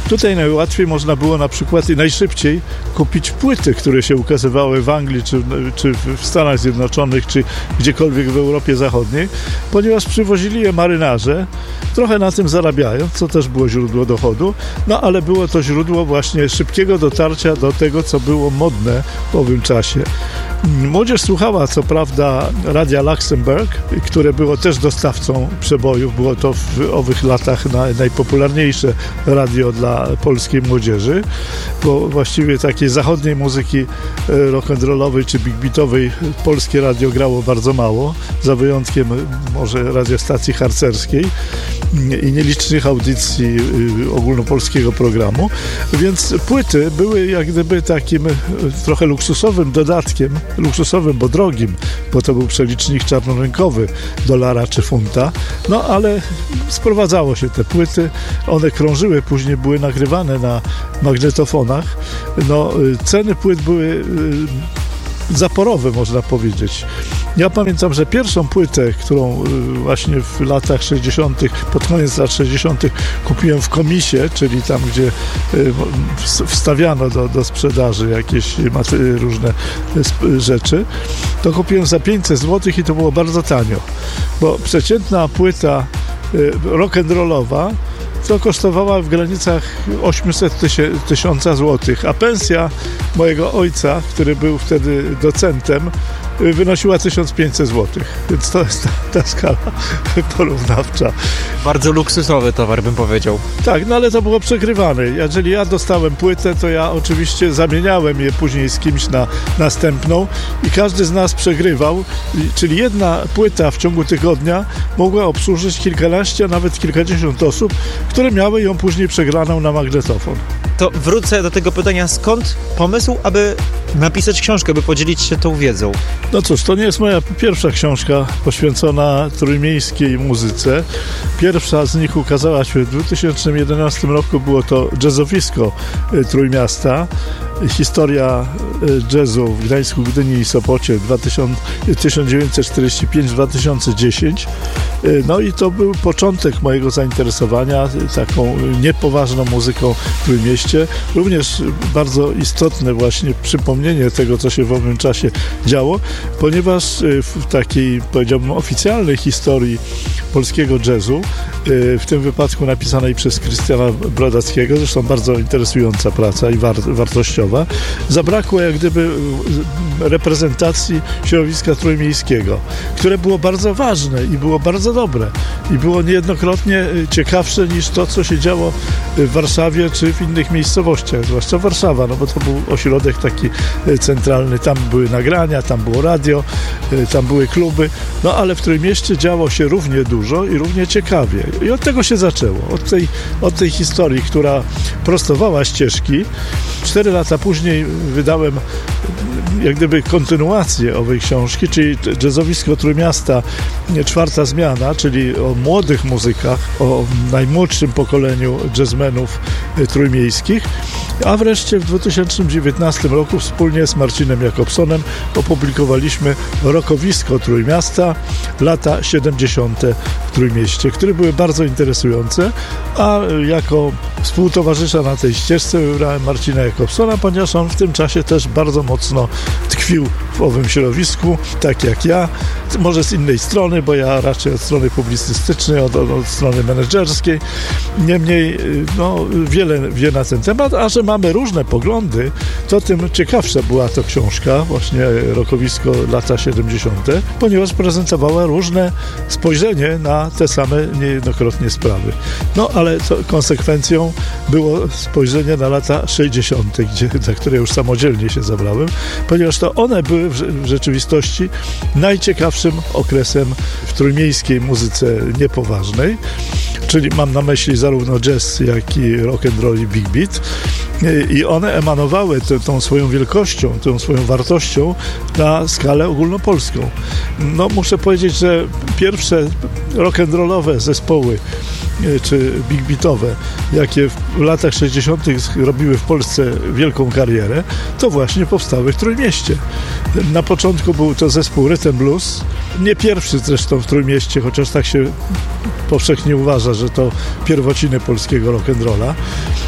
Tutaj najłatwiej można było na przykład i najszybciej kupić płyty, które się ukazywały w Anglii, czy w Stanach Zjednoczonych, czy gdziekolwiek w Europie Zachodniej, ponieważ przywozili je marynarze, trochę na tym zarabiając, co też było źródło dochodu, no ale było to źródło właśnie szybkiego dotarcia do tego, co było modne w owym czasie. Młodzież słuchała co prawda radia Luxemburg, które było też dostawcą przebojów. Było to w owych latach najpopularniejsze radio dla polskiej młodzieży, bo właściwie takiej zachodniej muzyki rock'n'rollowej czy big beatowej polskie radio grało bardzo mało, za wyjątkiem może radiostacji harcerskiej i nielicznych audycji ogólnopolskiego programu, więc płyty były jak gdyby takim trochę luksusowym dodatkiem, luksusowym, bo drogim, bo to był przelicznik czarnorynkowy dolara czy funta, no ale sprowadzało się te płyty, one krążyły, później były nagrywane na magnetofonach, no ceny płyt były zaporowe, można powiedzieć. Ja pamiętam, że pierwszą płytę, którą właśnie w latach 60., pod koniec lat 60. kupiłem w komisie, czyli tam, gdzie wstawiano do sprzedaży jakieś różne rzeczy, to kupiłem za 500 zł i to było bardzo tanio, bo przeciętna płyta rock'n'rollowa to kosztowała w granicach 800 tysiąca złotych, a pensja mojego ojca, który był wtedy docentem, wynosiła 1500 zł, więc to jest ta skala porównawcza. Bardzo luksusowy towar, bym powiedział. Tak, no ale to było przegrywane. Jeżeli ja dostałem płytę, to ja oczywiście zamieniałem je później z kimś na następną i każdy z nas przegrywał, czyli jedna płyta w ciągu tygodnia mogła obsłużyć kilkanaście, a nawet kilkadziesiąt osób, które miały ją później przegraną na magnetofon. To wrócę do tego pytania, skąd pomysł, aby napisać książkę, by podzielić się tą wiedzą? No cóż, to nie jest moja pierwsza książka poświęcona trójmiejskiej muzyce. Pierwsza z nich ukazała się w 2011 roku, było to jazzowisko Trójmiasta. Historia jazzu w Gdańsku, Gdyni i Sopocie 1945-2010. No i to był początek mojego zainteresowania taką niepoważną muzyką w Trójmieście. Również bardzo istotne właśnie przypomnienie tego, co się w owym czasie działo, ponieważ w takiej, powiedziałbym, oficjalnej historii polskiego jazzu, w tym wypadku napisanej przez Krystiana Brodackiego, zresztą bardzo interesująca praca i wartościowa, zabrakło jak gdyby reprezentacji środowiska trójmiejskiego, które było bardzo ważne i było bardzo dobre i było niejednokrotnie ciekawsze niż to, co się działo w Warszawie czy w innych miejscowościach, zwłaszcza Warszawa, no bo to był ośrodek taki centralny, tam były nagrania, tam było radio, tam były kluby, no ale w Trójmieście działo się równie dużo i równie ciekawie. I od tego się zaczęło, od tej historii, która prostowała ścieżki. 4 lata później wydałem jak gdyby kontynuację owej książki, czyli jazzowisko Trójmiasta, 4. zmiana, czyli o młodych muzykach, o najmłodszym pokoleniu jazzmenów trójmiejskich, a wreszcie w 2019 roku wspólnie z Marcinem Jakobsonem opublikowaliśmy rockowisko Trójmiasta, lata 70. w Trójmieście, które były bardzo interesujące, a jako współtowarzysza na tej ścieżce wybrałem Marcina Jakobsona, ponieważ on w tym czasie też bardzo mocno tkwił w owym środowisku, tak jak ja, może z innej strony, bo ja raczej od strony publicystycznej, od strony menedżerskiej. Niemniej, no, wiele wie na ten temat, a że mamy różne poglądy, to tym ciekawsza była to książka, właśnie rockowisko lata 70., ponieważ prezentowała różne spojrzenie na te same niejednokrotnie sprawy. No, ale konsekwencją było spojrzenie na lata 60., za które już samodzielnie się zabrałem, ponieważ to one były w rzeczywistości najciekawszym okresem w trójmiejskiej muzyce niepoważnej, czyli mam na myśli zarówno jazz, jak i rock and roll i big beat, i one emanowały tą swoją wielkością, tą swoją wartością na skalę ogólnopolską. No, muszę powiedzieć, że pierwsze rock and rollowe zespoły czy big beatowe, jakie w latach 60. robiły w Polsce wielką karierę, to właśnie powstały w Trójmieście. Na początku był to zespół Rhythm Blues, nie pierwszy zresztą w Trójmieście, chociaż tak się powszechnie uważa, że to pierwociny polskiego rock'n'rolla.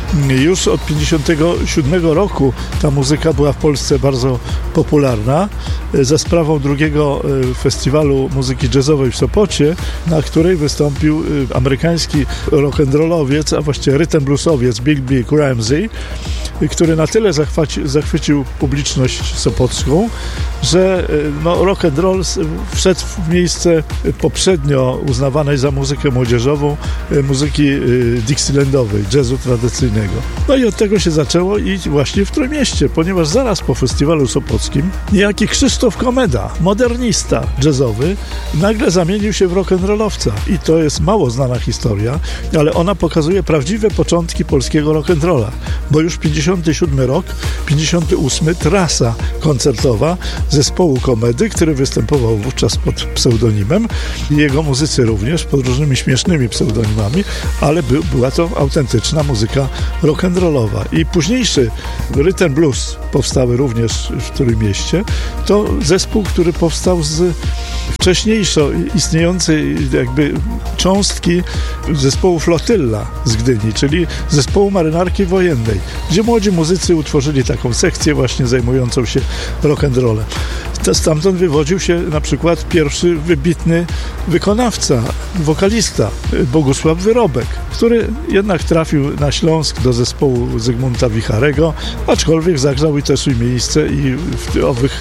Już od 1957 roku ta muzyka była w Polsce bardzo popularna za sprawą drugiego festiwalu muzyki jazzowej w Sopocie, na której wystąpił amerykański rock'n'rollowiec, a właściwie rhythm bluesowiec Big Ramsey, który na tyle zachwycił publiczność sopocką, że rock and roll wszedł w miejsce poprzednio uznawanej za muzykę młodzieżową muzyki dixielandowej, jazzu tradycyjnego. No i od tego się zaczęło i właśnie w Trójmieście, ponieważ zaraz po festiwalu sopockim niejaki Krzysztof Komeda, modernista jazzowy, nagle zamienił się w rock'n'rollowca. I to jest mało znana historia, ale ona pokazuje prawdziwe początki polskiego rock'n'rolla, bo już 57 rok, 58 trasa koncertowa zespołu Komedy, który występował wówczas pod pseudonimem, jego muzycy również pod różnymi śmiesznymi pseudonimami, ale była to autentyczna muzyka rock'n'rollowa. I późniejszy rhythm blues powstały również w Trójmieście. To zespół, który powstał z wcześniejszo istniejącej jakby cząstki zespołu Flotylla z Gdyni, czyli zespołu marynarki wojennej, gdzie młodzi muzycy utworzyli taką sekcję właśnie zajmującą się rock'n'rollem. Stamtąd wywodził się na przykład pierwszy wybitny wykonawca, wokalista Bogusław Wyrobek, który jednak trafił na Śląsk do zespołu Zygmunta Wicharego, aczkolwiek zagrzał też i miejsce i w owych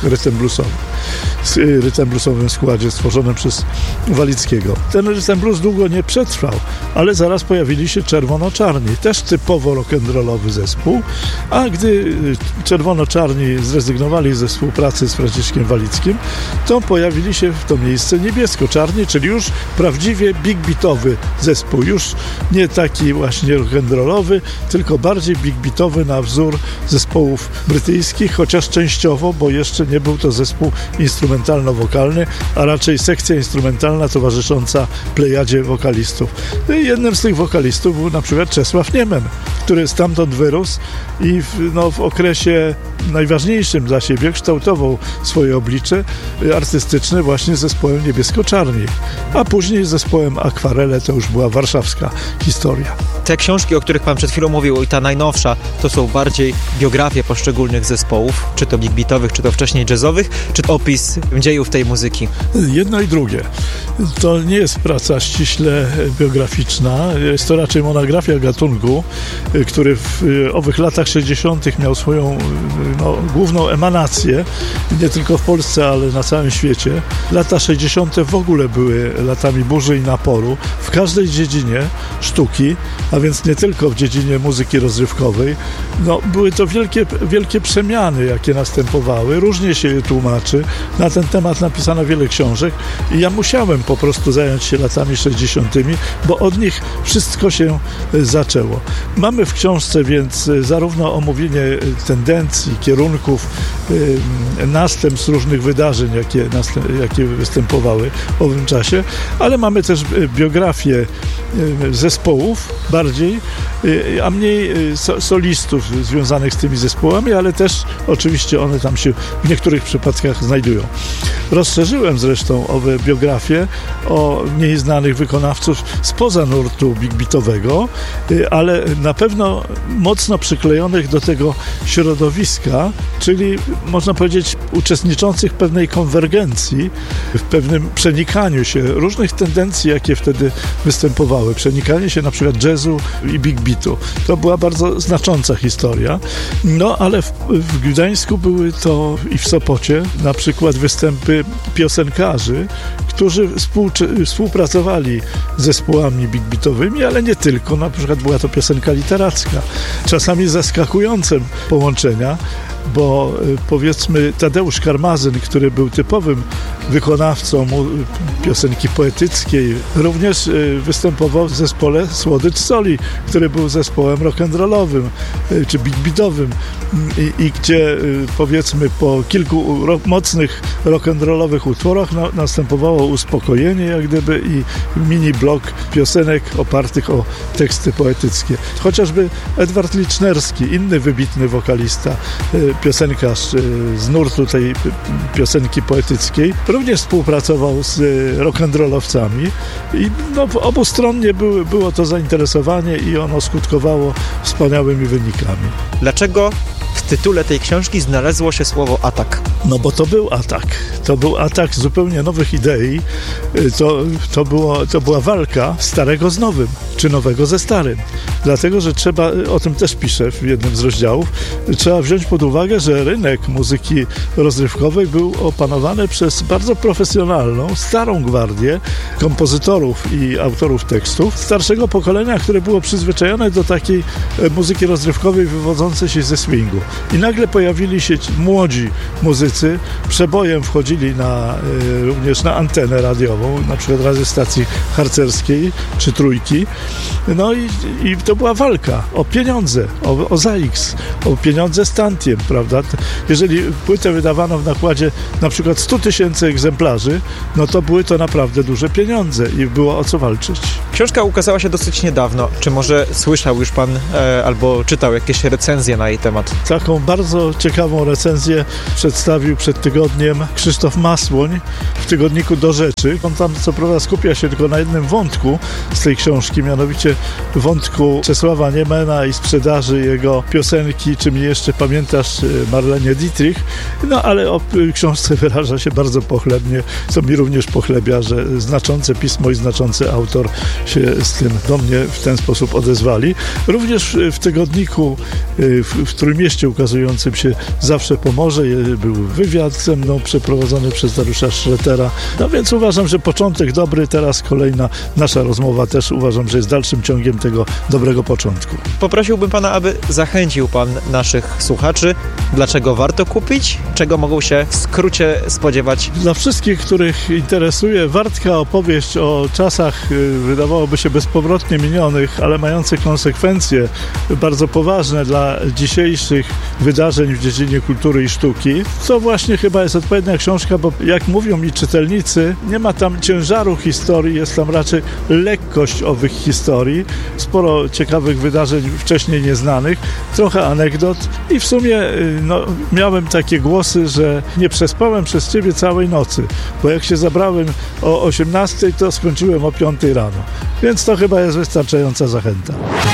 rytm bluesowym składzie stworzonym przez Walickiego. Ten rytm blues długo nie przetrwał, ale zaraz pojawili się Czerwono-Czarni, też typowo rock'n'rollowy zespół, a gdy Czerwono-Czarni zrezygnowali ze współpracy z Franciszkiem Walickim, to pojawili się w to miejsce Niebiesko-Czarni, czyli już prawdziwie big beatowy zespół, już nie taki właśnie rock'n'rollowy, tylko bardziej big beatowy na wzór zespołów brytyjskich, chociaż częściowo, bo jeszcze nie był to zespół instrumentalno-wokalny, a raczej sekcja instrumentalna towarzysząca plejadzie wokalistów. Jednym z tych wokalistów był na przykład Czesław Niemen, który stamtąd wyrósł i w okresie najważniejszym dla siebie kształtował swoje oblicze artystyczne właśnie z zespołem Niebiesko-Czarni, a później z zespołem Akwarele, to już była warszawska historia. Te książki, o których pan przed chwilą mówił, i ta najnowsza, to są bardziej biografie poszczególnych zespołów, czy to big beatowych, czy to wcześniej jazzowych, czy opis dziejów tej muzyki? Jedno i drugie. To nie jest praca ściśle biograficzna, jest to raczej monografia gatunku, który w owych latach 60. miał swoją główną emanację, nie tylko w Polsce, ale na całym świecie. Lata 60. w ogóle były latami burzy i naporu w każdej dziedzinie sztuki, a więc nie tylko w dziedzinie muzyki rozrywkowej. Były to wielkie przemiany, jakie następowały. Różnie się je tłumaczy. Na ten temat napisano wiele książek i ja musiałem po prostu zająć się latami 60., bo od nich wszystko się zaczęło. Mamy w książce więc zarówno omówienie tendencji, kierunków, następstw różnych wydarzeń, jakie występowały w owym czasie, ale mamy też biografię zespołów bardziej, a mniej solistów związanych z tymi zespołami, ale też oczywiście one tam się w niektórych przypadkach znajdują. Rozszerzyłem zresztą owe biografie o mniej znanych wykonawców spoza nurtu big beatowego, ale na pewno mocno przyklejonych do tego środowiska, czyli można powiedzieć uczestniczących w pewnej konwergencji, w pewnym przenikaniu się różnych tendencji, jakie wtedy występowały. Przenikanie się na przykład jazzu i big beatu. To była bardzo znacząca historia. Ale w Gdańsku były to i w Sopocie na przykład występy piosenkarzy, którzy współpracowali z zespołami big beatowymi, ale nie tylko. Na przykład była to piosenka literacka. Czasami zaskakujące połączenia, bo powiedzmy Tadeusz Karmazyn, który był typowym wykonawcą piosenki poetyckiej, również występował w zespole Słodycz Soli, który był zespołem rock'n'rollowym czy big beatowym i gdzie powiedzmy po kilku mocnych rock'n'rollowych utworach następowało uspokojenie jak gdyby i mini blok piosenek opartych o teksty poetyckie. Chociażby Edward Licznerski, inny wybitny wokalista, piosenkarz z nurtu tej piosenki poetyckiej, również współpracował z rock'n'rollowcami i obustronnie było to zainteresowanie i ono skutkowało wspaniałymi wynikami. Dlaczego w tytule tej książki znalazło się słowo atak? No bo to był atak. To był atak zupełnie nowych idei. To była walka starego z nowym, czy nowego ze starym. Dlatego, że trzeba, o tym też piszę w jednym z rozdziałów, trzeba wziąć pod uwagę, że rynek muzyki rozrywkowej był opanowany przez bardzo profesjonalną, starą gwardię kompozytorów i autorów tekstów starszego pokolenia, które było przyzwyczajone do takiej muzyki rozrywkowej wywodzącej się ze swingu. I nagle pojawili się młodzi muzycy, przebojem wchodzili również na antenę radiową, na przykład radiostacji harcerskiej czy Trójki. No i to była walka o pieniądze, o ZAX, o pieniądze z tantiem, prawda? Jeżeli płytę wydawano w nakładzie na przykład 100 000 egzemplarzy, no to były to naprawdę duże pieniądze i było o co walczyć. Książka ukazała się dosyć niedawno. Czy może słyszał już pan albo czytał jakieś recenzje na jej temat? Taką bardzo ciekawą recenzję przedstawił przed tygodniem Krzysztof Masłoń w tygodniku Do Rzeczy. On tam co prawda skupia się tylko na jednym wątku z tej książki, mianowicie wątku Czesława Niemena i sprzedaży jego piosenki Czy mnie jeszcze pamiętasz, Marlenie Dietrich. No ale o książce wyraża się bardzo pochlebnie, co mi również pochlebia, że znaczące pismo i znaczący autor się z tym do mnie w ten sposób odezwali. Również w tygodniku w Trójmieście ukazującym się Zawsze Pomorze był wywiad ze mną przeprowadzony przez Dariusza Szretera. No więc uważam, że początek dobry, teraz kolejna nasza rozmowa też uważam, że jest dalszym ciągiem tego dobrego początku. Poprosiłbym pana, aby zachęcił pan naszych słuchaczy, dlaczego warto kupić, czego mogą się w skrócie spodziewać. Dla wszystkich, których interesuje wartka opowieść o czasach, wydawałoby się bezpowrotnie minionych, ale mających konsekwencje bardzo poważne dla dzisiejszych wydarzeń w dziedzinie kultury i sztuki, to właśnie chyba jest odpowiednia książka, bo jak mówią mi czytelnicy, nie ma tam ciężaru historii, jest tam raczej lekkość owych historii, sporo ciekawych wydarzeń wcześniej nieznanych, trochę anegdot i w sumie miałem takie głosy, że nie przespałem przez ciebie całej nocy, bo jak się zabrałem o 18, to skończyłem o 5 rano. Więc to chyba jest wystarczająca zachęta.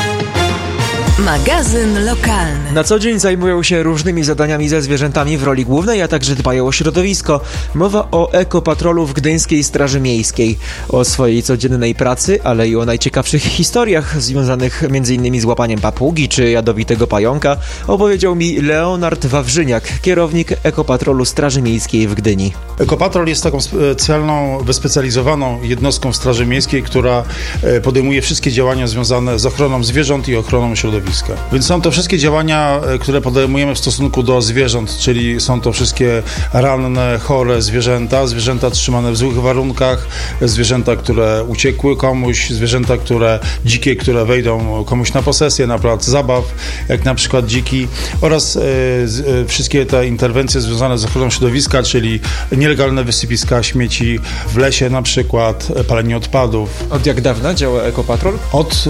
Magazyn lokalny. Na co dzień zajmują się różnymi zadaniami ze zwierzętami w roli głównej, a także dbają o środowisko. Mowa o ekopatrolu w Gdyńskiej Straży Miejskiej. O swojej codziennej pracy, ale i o najciekawszych historiach związanych m.in. z łapaniem papugi czy jadowitego pająka opowiedział mi Leonard Wawrzyniak, kierownik ekopatrolu Straży Miejskiej w Gdyni. Ekopatrol jest taką specjalną, wyspecjalizowaną jednostką w Straży Miejskiej, która podejmuje wszystkie działania związane z ochroną zwierząt i ochroną środowiska. Więc są to wszystkie działania, które podejmujemy w stosunku do zwierząt, czyli są to wszystkie ranne, chore zwierzęta trzymane w złych warunkach, zwierzęta, które uciekły komuś, zwierzęta, dzikie, które wejdą komuś na posesję, na plac zabaw, jak na przykład dziki, oraz wszystkie te interwencje związane z ochroną środowiska, czyli nielegalne wysypiska śmieci w lesie na przykład, palenie odpadów. Od jak dawna działa ekopatrol? Od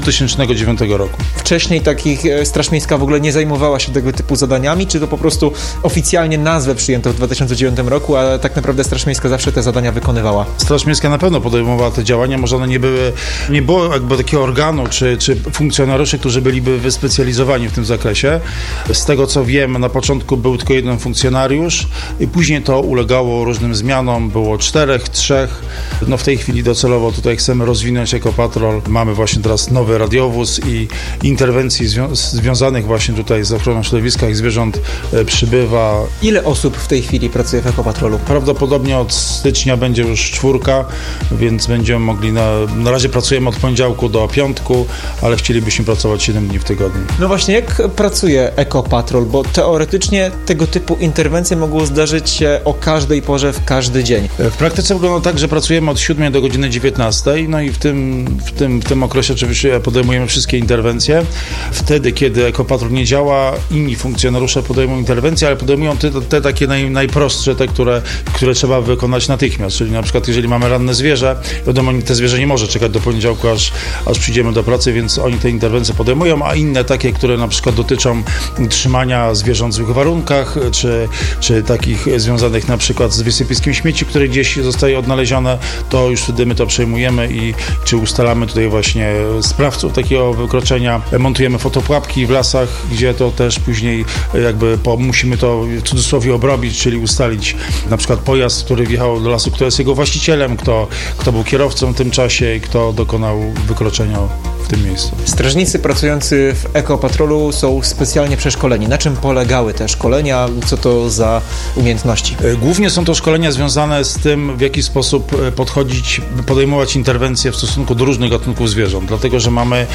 2009 roku. Wcześniej Straż Miejska w ogóle nie zajmowała się tego typu zadaniami, czy to po prostu oficjalnie nazwę przyjęto w 2009 roku, a tak naprawdę Straż Miejska zawsze te zadania wykonywała? Straż Miejska na pewno podejmowała te działania, może one nie było jakby takiego organu, czy funkcjonariuszy, którzy byliby wyspecjalizowani w tym zakresie. Z tego co wiem, na początku był tylko jeden funkcjonariusz i później to ulegało różnym zmianom, było 4, 3. No w tej chwili docelowo tutaj chcemy rozwinąć ekopatrol. Mamy właśnie teraz nowy radiowóz i interwencji związanych właśnie tutaj z ochroną środowiska i zwierząt przybywa. Ile osób w tej chwili pracuje w ekopatrolu? Prawdopodobnie od stycznia będzie już 4, więc będziemy mogli, na razie pracujemy od poniedziałku do piątku, ale chcielibyśmy pracować 7 dni w tygodniu. No właśnie, jak pracuje ekopatrol? Bo teoretycznie tego typu interwencje mogą zdarzyć się o każdej porze, w każdy dzień. W praktyce wygląda tak, że pracujemy od 7 do godziny 19, no i w tym okresie oczywiście podejmujemy wszystkie interwencje. wtedy, kiedy Ekopatrol nie działa, inni funkcjonariusze podejmują interwencje, ale podejmują te takie najprostsze, te, które trzeba wykonać natychmiast. Czyli na przykład, jeżeli mamy ranne zwierzę, wiadomo, te zwierzę nie może czekać do poniedziałku, aż przyjdziemy do pracy, więc oni te interwencje podejmują, a inne takie, które na przykład dotyczą trzymania zwierząt w złych warunkach, czy takich związanych na przykład z wysypiskiem śmieci, które gdzieś zostaje odnalezione, to już wtedy my to przejmujemy i czy ustalamy tutaj właśnie sprawców takiego wykroczenia. Montujemy fotopułapki w lasach, gdzie to też później jakby musimy to w cudzysłowie obrobić, czyli ustalić na przykład pojazd, który wjechał do lasu, kto jest jego właścicielem, kto był kierowcą w tym czasie i kto dokonał wykroczenia w tym miejscu. Strażnicy pracujący w Ekopatrolu są specjalnie przeszkoleni. Na czym polegały te szkolenia? Co to za umiejętności? Głównie są to szkolenia związane z tym, w jaki sposób podejmować interwencje w stosunku do różnych gatunków zwierząt, dlatego że mamy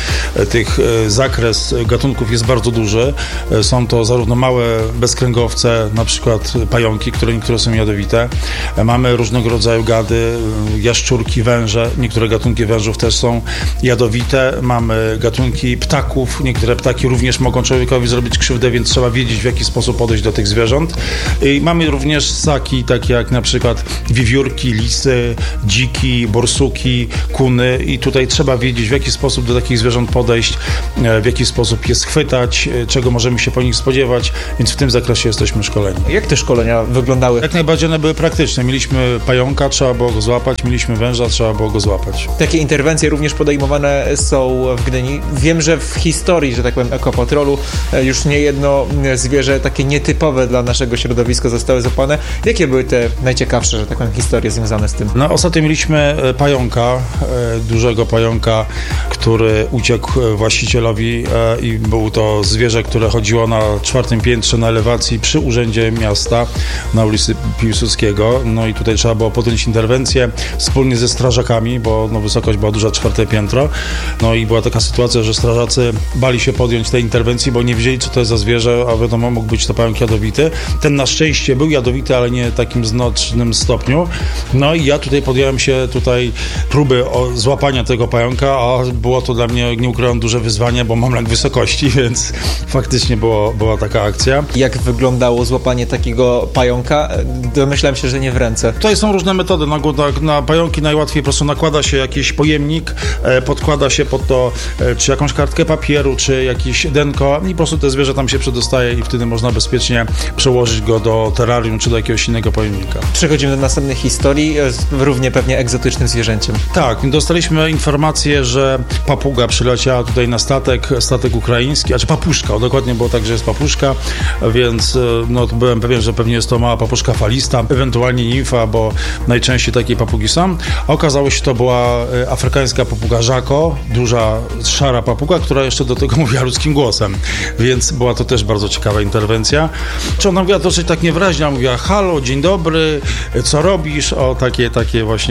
zakres gatunków jest bardzo duży. Są to zarówno małe bezkręgowce, na przykład pająki, niektóre są jadowite. Mamy różnego rodzaju gady, jaszczurki, węże. Niektóre gatunki wężów też są jadowite. Mamy gatunki ptaków. Niektóre ptaki również mogą człowiekowi zrobić krzywdę, więc trzeba wiedzieć, w jaki sposób podejść do tych zwierząt. I mamy również ssaki, takie jak na przykład wiewiórki, lisy, dziki, borsuki, kuny i tutaj trzeba wiedzieć, w jaki sposób do takich zwierząt podejść, w jaki sposób je schwytać, czego możemy się po nich spodziewać, więc w tym zakresie jesteśmy szkoleni. Jak te szkolenia wyglądały? Jak najbardziej one były praktyczne. Mieliśmy pająka, trzeba było go złapać, mieliśmy węża, trzeba było go złapać. Takie interwencje również podejmowane są w Gdyni. Wiem, że w historii, że tak powiem, Ekopatrolu już niejedno zwierzę takie nietypowe dla naszego środowiska zostały złapane. Jakie były te najciekawsze, że tak powiem, historie związane z tym? No, ostatnio mieliśmy pająka, dużego pająka, który uciekł właścicielowi i był to zwierzę, które chodziło na 4. piętrze na elewacji przy Urzędzie Miasta na ulicy Piłsudskiego. No i tutaj trzeba było podjąć interwencję wspólnie ze strażakami, bo wysokość była duża, 4. piętro. No i była taka sytuacja, że strażacy bali się podjąć tej interwencji, bo nie wiedzieli, co to jest za zwierzę, a wiadomo, mógł być to pająk jadowity. Ten na szczęście był jadowity, ale nie takim znacznym stopniu. No i ja tutaj podjąłem się próby złapania tego pająka, a było to dla mnie, nie ukrywam, duże wyzwanie, bo mam lęk wysokości, więc faktycznie była taka akcja. Jak wyglądało złapanie takiego pająka? Domyślałem się, że nie w ręce. Tutaj są różne metody. Na pająki najłatwiej po prostu nakłada się jakiś pojemnik, podkłada się pod to czy jakąś kartkę papieru, czy jakieś denko i po prostu te zwierzę tam się przedostaje i wtedy można bezpiecznie przełożyć go do terrarium, czy do jakiegoś innego pojemnika. Przechodzimy do następnej historii z równie pewnie egzotycznym zwierzęciem. Tak, dostaliśmy informację, że papuga przyleciała tutaj na statek ukraiński, papuszka, dokładnie było tak, że jest papuszka, więc byłem pewien, że pewnie jest to mała papuszka falista, ewentualnie nimfa, bo najczęściej takie papugi są. A okazało się, że to była afrykańska papuga Żako, duża, szara papuga, która jeszcze do tego mówiła ludzkim głosem, więc była to też bardzo ciekawa interwencja. Czy ona mówiła dosyć tak niewyraźnie, mówiła halo, dzień dobry, co robisz? O, takie właśnie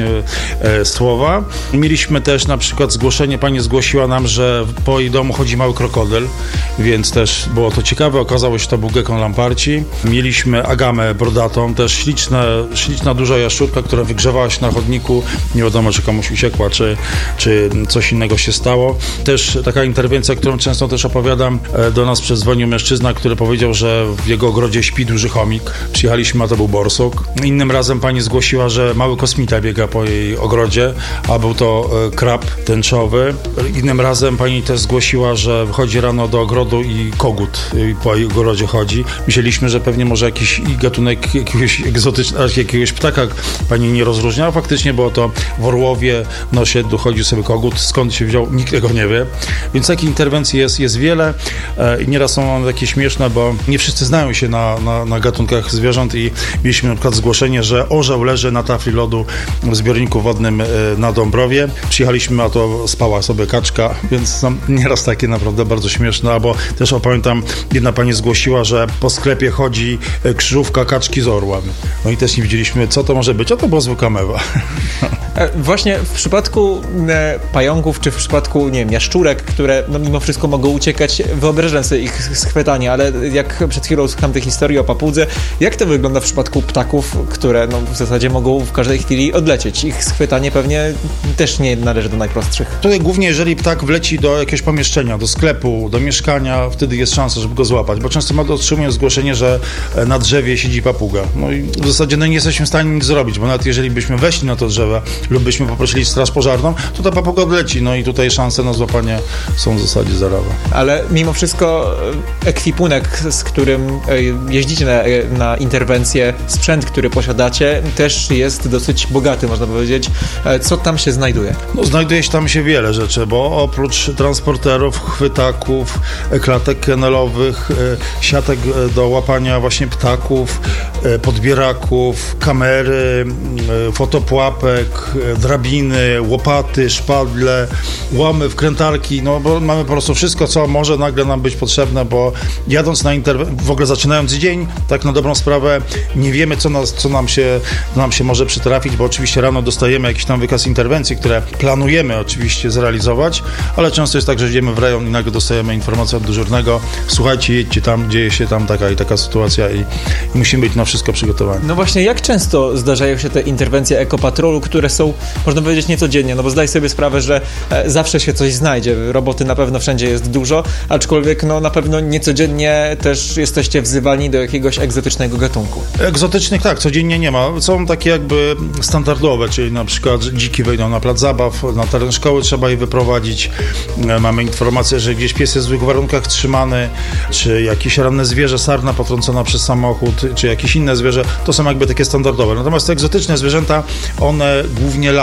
słowa. Mieliśmy też na przykład zgłoszenie, pani zgłosiła nam, że po jej domu chodzi mały krokodyl, więc też było to ciekawe. Okazało się, że to był gekon lamparci. Mieliśmy agamę brodatą, też śliczna duża jaszczurka, która wygrzewała się na chodniku. Nie wiadomo, czy komuś uciekła, czy coś innego się stało. Też taka interwencja, którą często też opowiadam, do nas przedzwonił mężczyzna, który powiedział, że w jego ogrodzie śpi duży chomik. Przyjechaliśmy, a to był borsuk. Innym razem pani zgłosiła, że mały kosmita biega po jej ogrodzie, a był to krab tęczowy. Innym razem pani też zgłosiła, że wychodzi rano do ogrodu i kogut po jej ogrodzie chodzi. Myśleliśmy, że pewnie może jakiś gatunek jakiegoś egzotycznego, jakiegoś ptaka pani nie rozróżniała. Faktycznie było to w Orłowie, w nosie dochodził sobie kogut. Skąd się wziął, nikt tego nie wie. Więc takich interwencji jest wiele i nieraz są one takie śmieszne, bo nie wszyscy znają się na gatunkach zwierząt i mieliśmy na przykład zgłoszenie, że orzeł leży na tafli lodu w zbiorniku wodnym na Dąbrowie. Przyjechaliśmy, a to spała sobie kaczka, więc są nieraz takie naprawdę bardzo śmieszne, albo też pamiętam, jedna pani zgłosiła, że po sklepie chodzi krzyżówka kaczki z orłem. No i też nie widzieliśmy, co to może być, a to była zwykła mewa. Właśnie w przypadku pająków, czy w przypadku przypadku, nie wiem, jaszczurek, które no, mimo wszystko mogą uciekać, wyobrażam sobie ich schwytanie, ale jak przed chwilą słucham tej historii o papudze, jak to wygląda w przypadku ptaków, które no, w zasadzie mogą w każdej chwili odlecieć? Ich schwytanie pewnie też nie należy do najprostszych. Tutaj głównie, jeżeli ptak wleci do jakiegoś pomieszczenia, do sklepu, do mieszkania, wtedy jest szansa, żeby go złapać, bo często otrzymują zgłoszenie, że na drzewie siedzi papuga. No i w zasadzie nie jesteśmy w stanie nic zrobić, bo nawet jeżeli byśmy weszli na to drzewo lub byśmy poprosili straż pożarną, to ta papuga odleci, no i tutaj szanse na złapanie są w zasadzie zerowe. Ale mimo wszystko ekwipunek, z którym jeździcie na interwencję, sprzęt, który posiadacie, też jest dosyć bogaty, można powiedzieć. Co tam się znajduje? No, znajduje się tam wiele rzeczy, bo oprócz transporterów, chwytaków, klatek kennelowych, siatek do łapania właśnie ptaków, podbieraków, kamery, fotopułapek, drabiny, łopaty, szpadle, łamy, wkrętarki, no bo mamy po prostu wszystko, co może nagle nam być potrzebne, bo jadąc na w ogóle zaczynając dzień, tak na dobrą sprawę, nie wiemy, co nam się może przytrafić, bo oczywiście rano dostajemy jakiś tam wykaz interwencji, które planujemy oczywiście zrealizować, ale często jest tak, że idziemy w rejon i nagle dostajemy informację od dyżurnego: słuchajcie, jedźcie tam, dzieje się tam taka i taka sytuacja i musimy być na wszystko przygotowani. No właśnie, jak często zdarzają się te interwencje ekopatrolu, które są, można powiedzieć, niecodziennie, no bo zdaj sobie sprawę, że zawsze się coś znajdzie, roboty na pewno wszędzie jest dużo, aczkolwiek no na pewno niecodziennie też jesteście wzywani do jakiegoś egzotycznego gatunku. Egzotycznych tak, codziennie nie ma. Są takie jakby standardowe, czyli na przykład dziki wejdą na plac zabaw, na teren szkoły trzeba je wyprowadzić. Mamy informację, że gdzieś pies jest w złych warunkach trzymany, czy jakieś ranne zwierzę, sarna potrącona przez samochód, czy jakieś inne zwierzę. To są jakby takie standardowe. Natomiast te egzotyczne zwierzęta, one głównie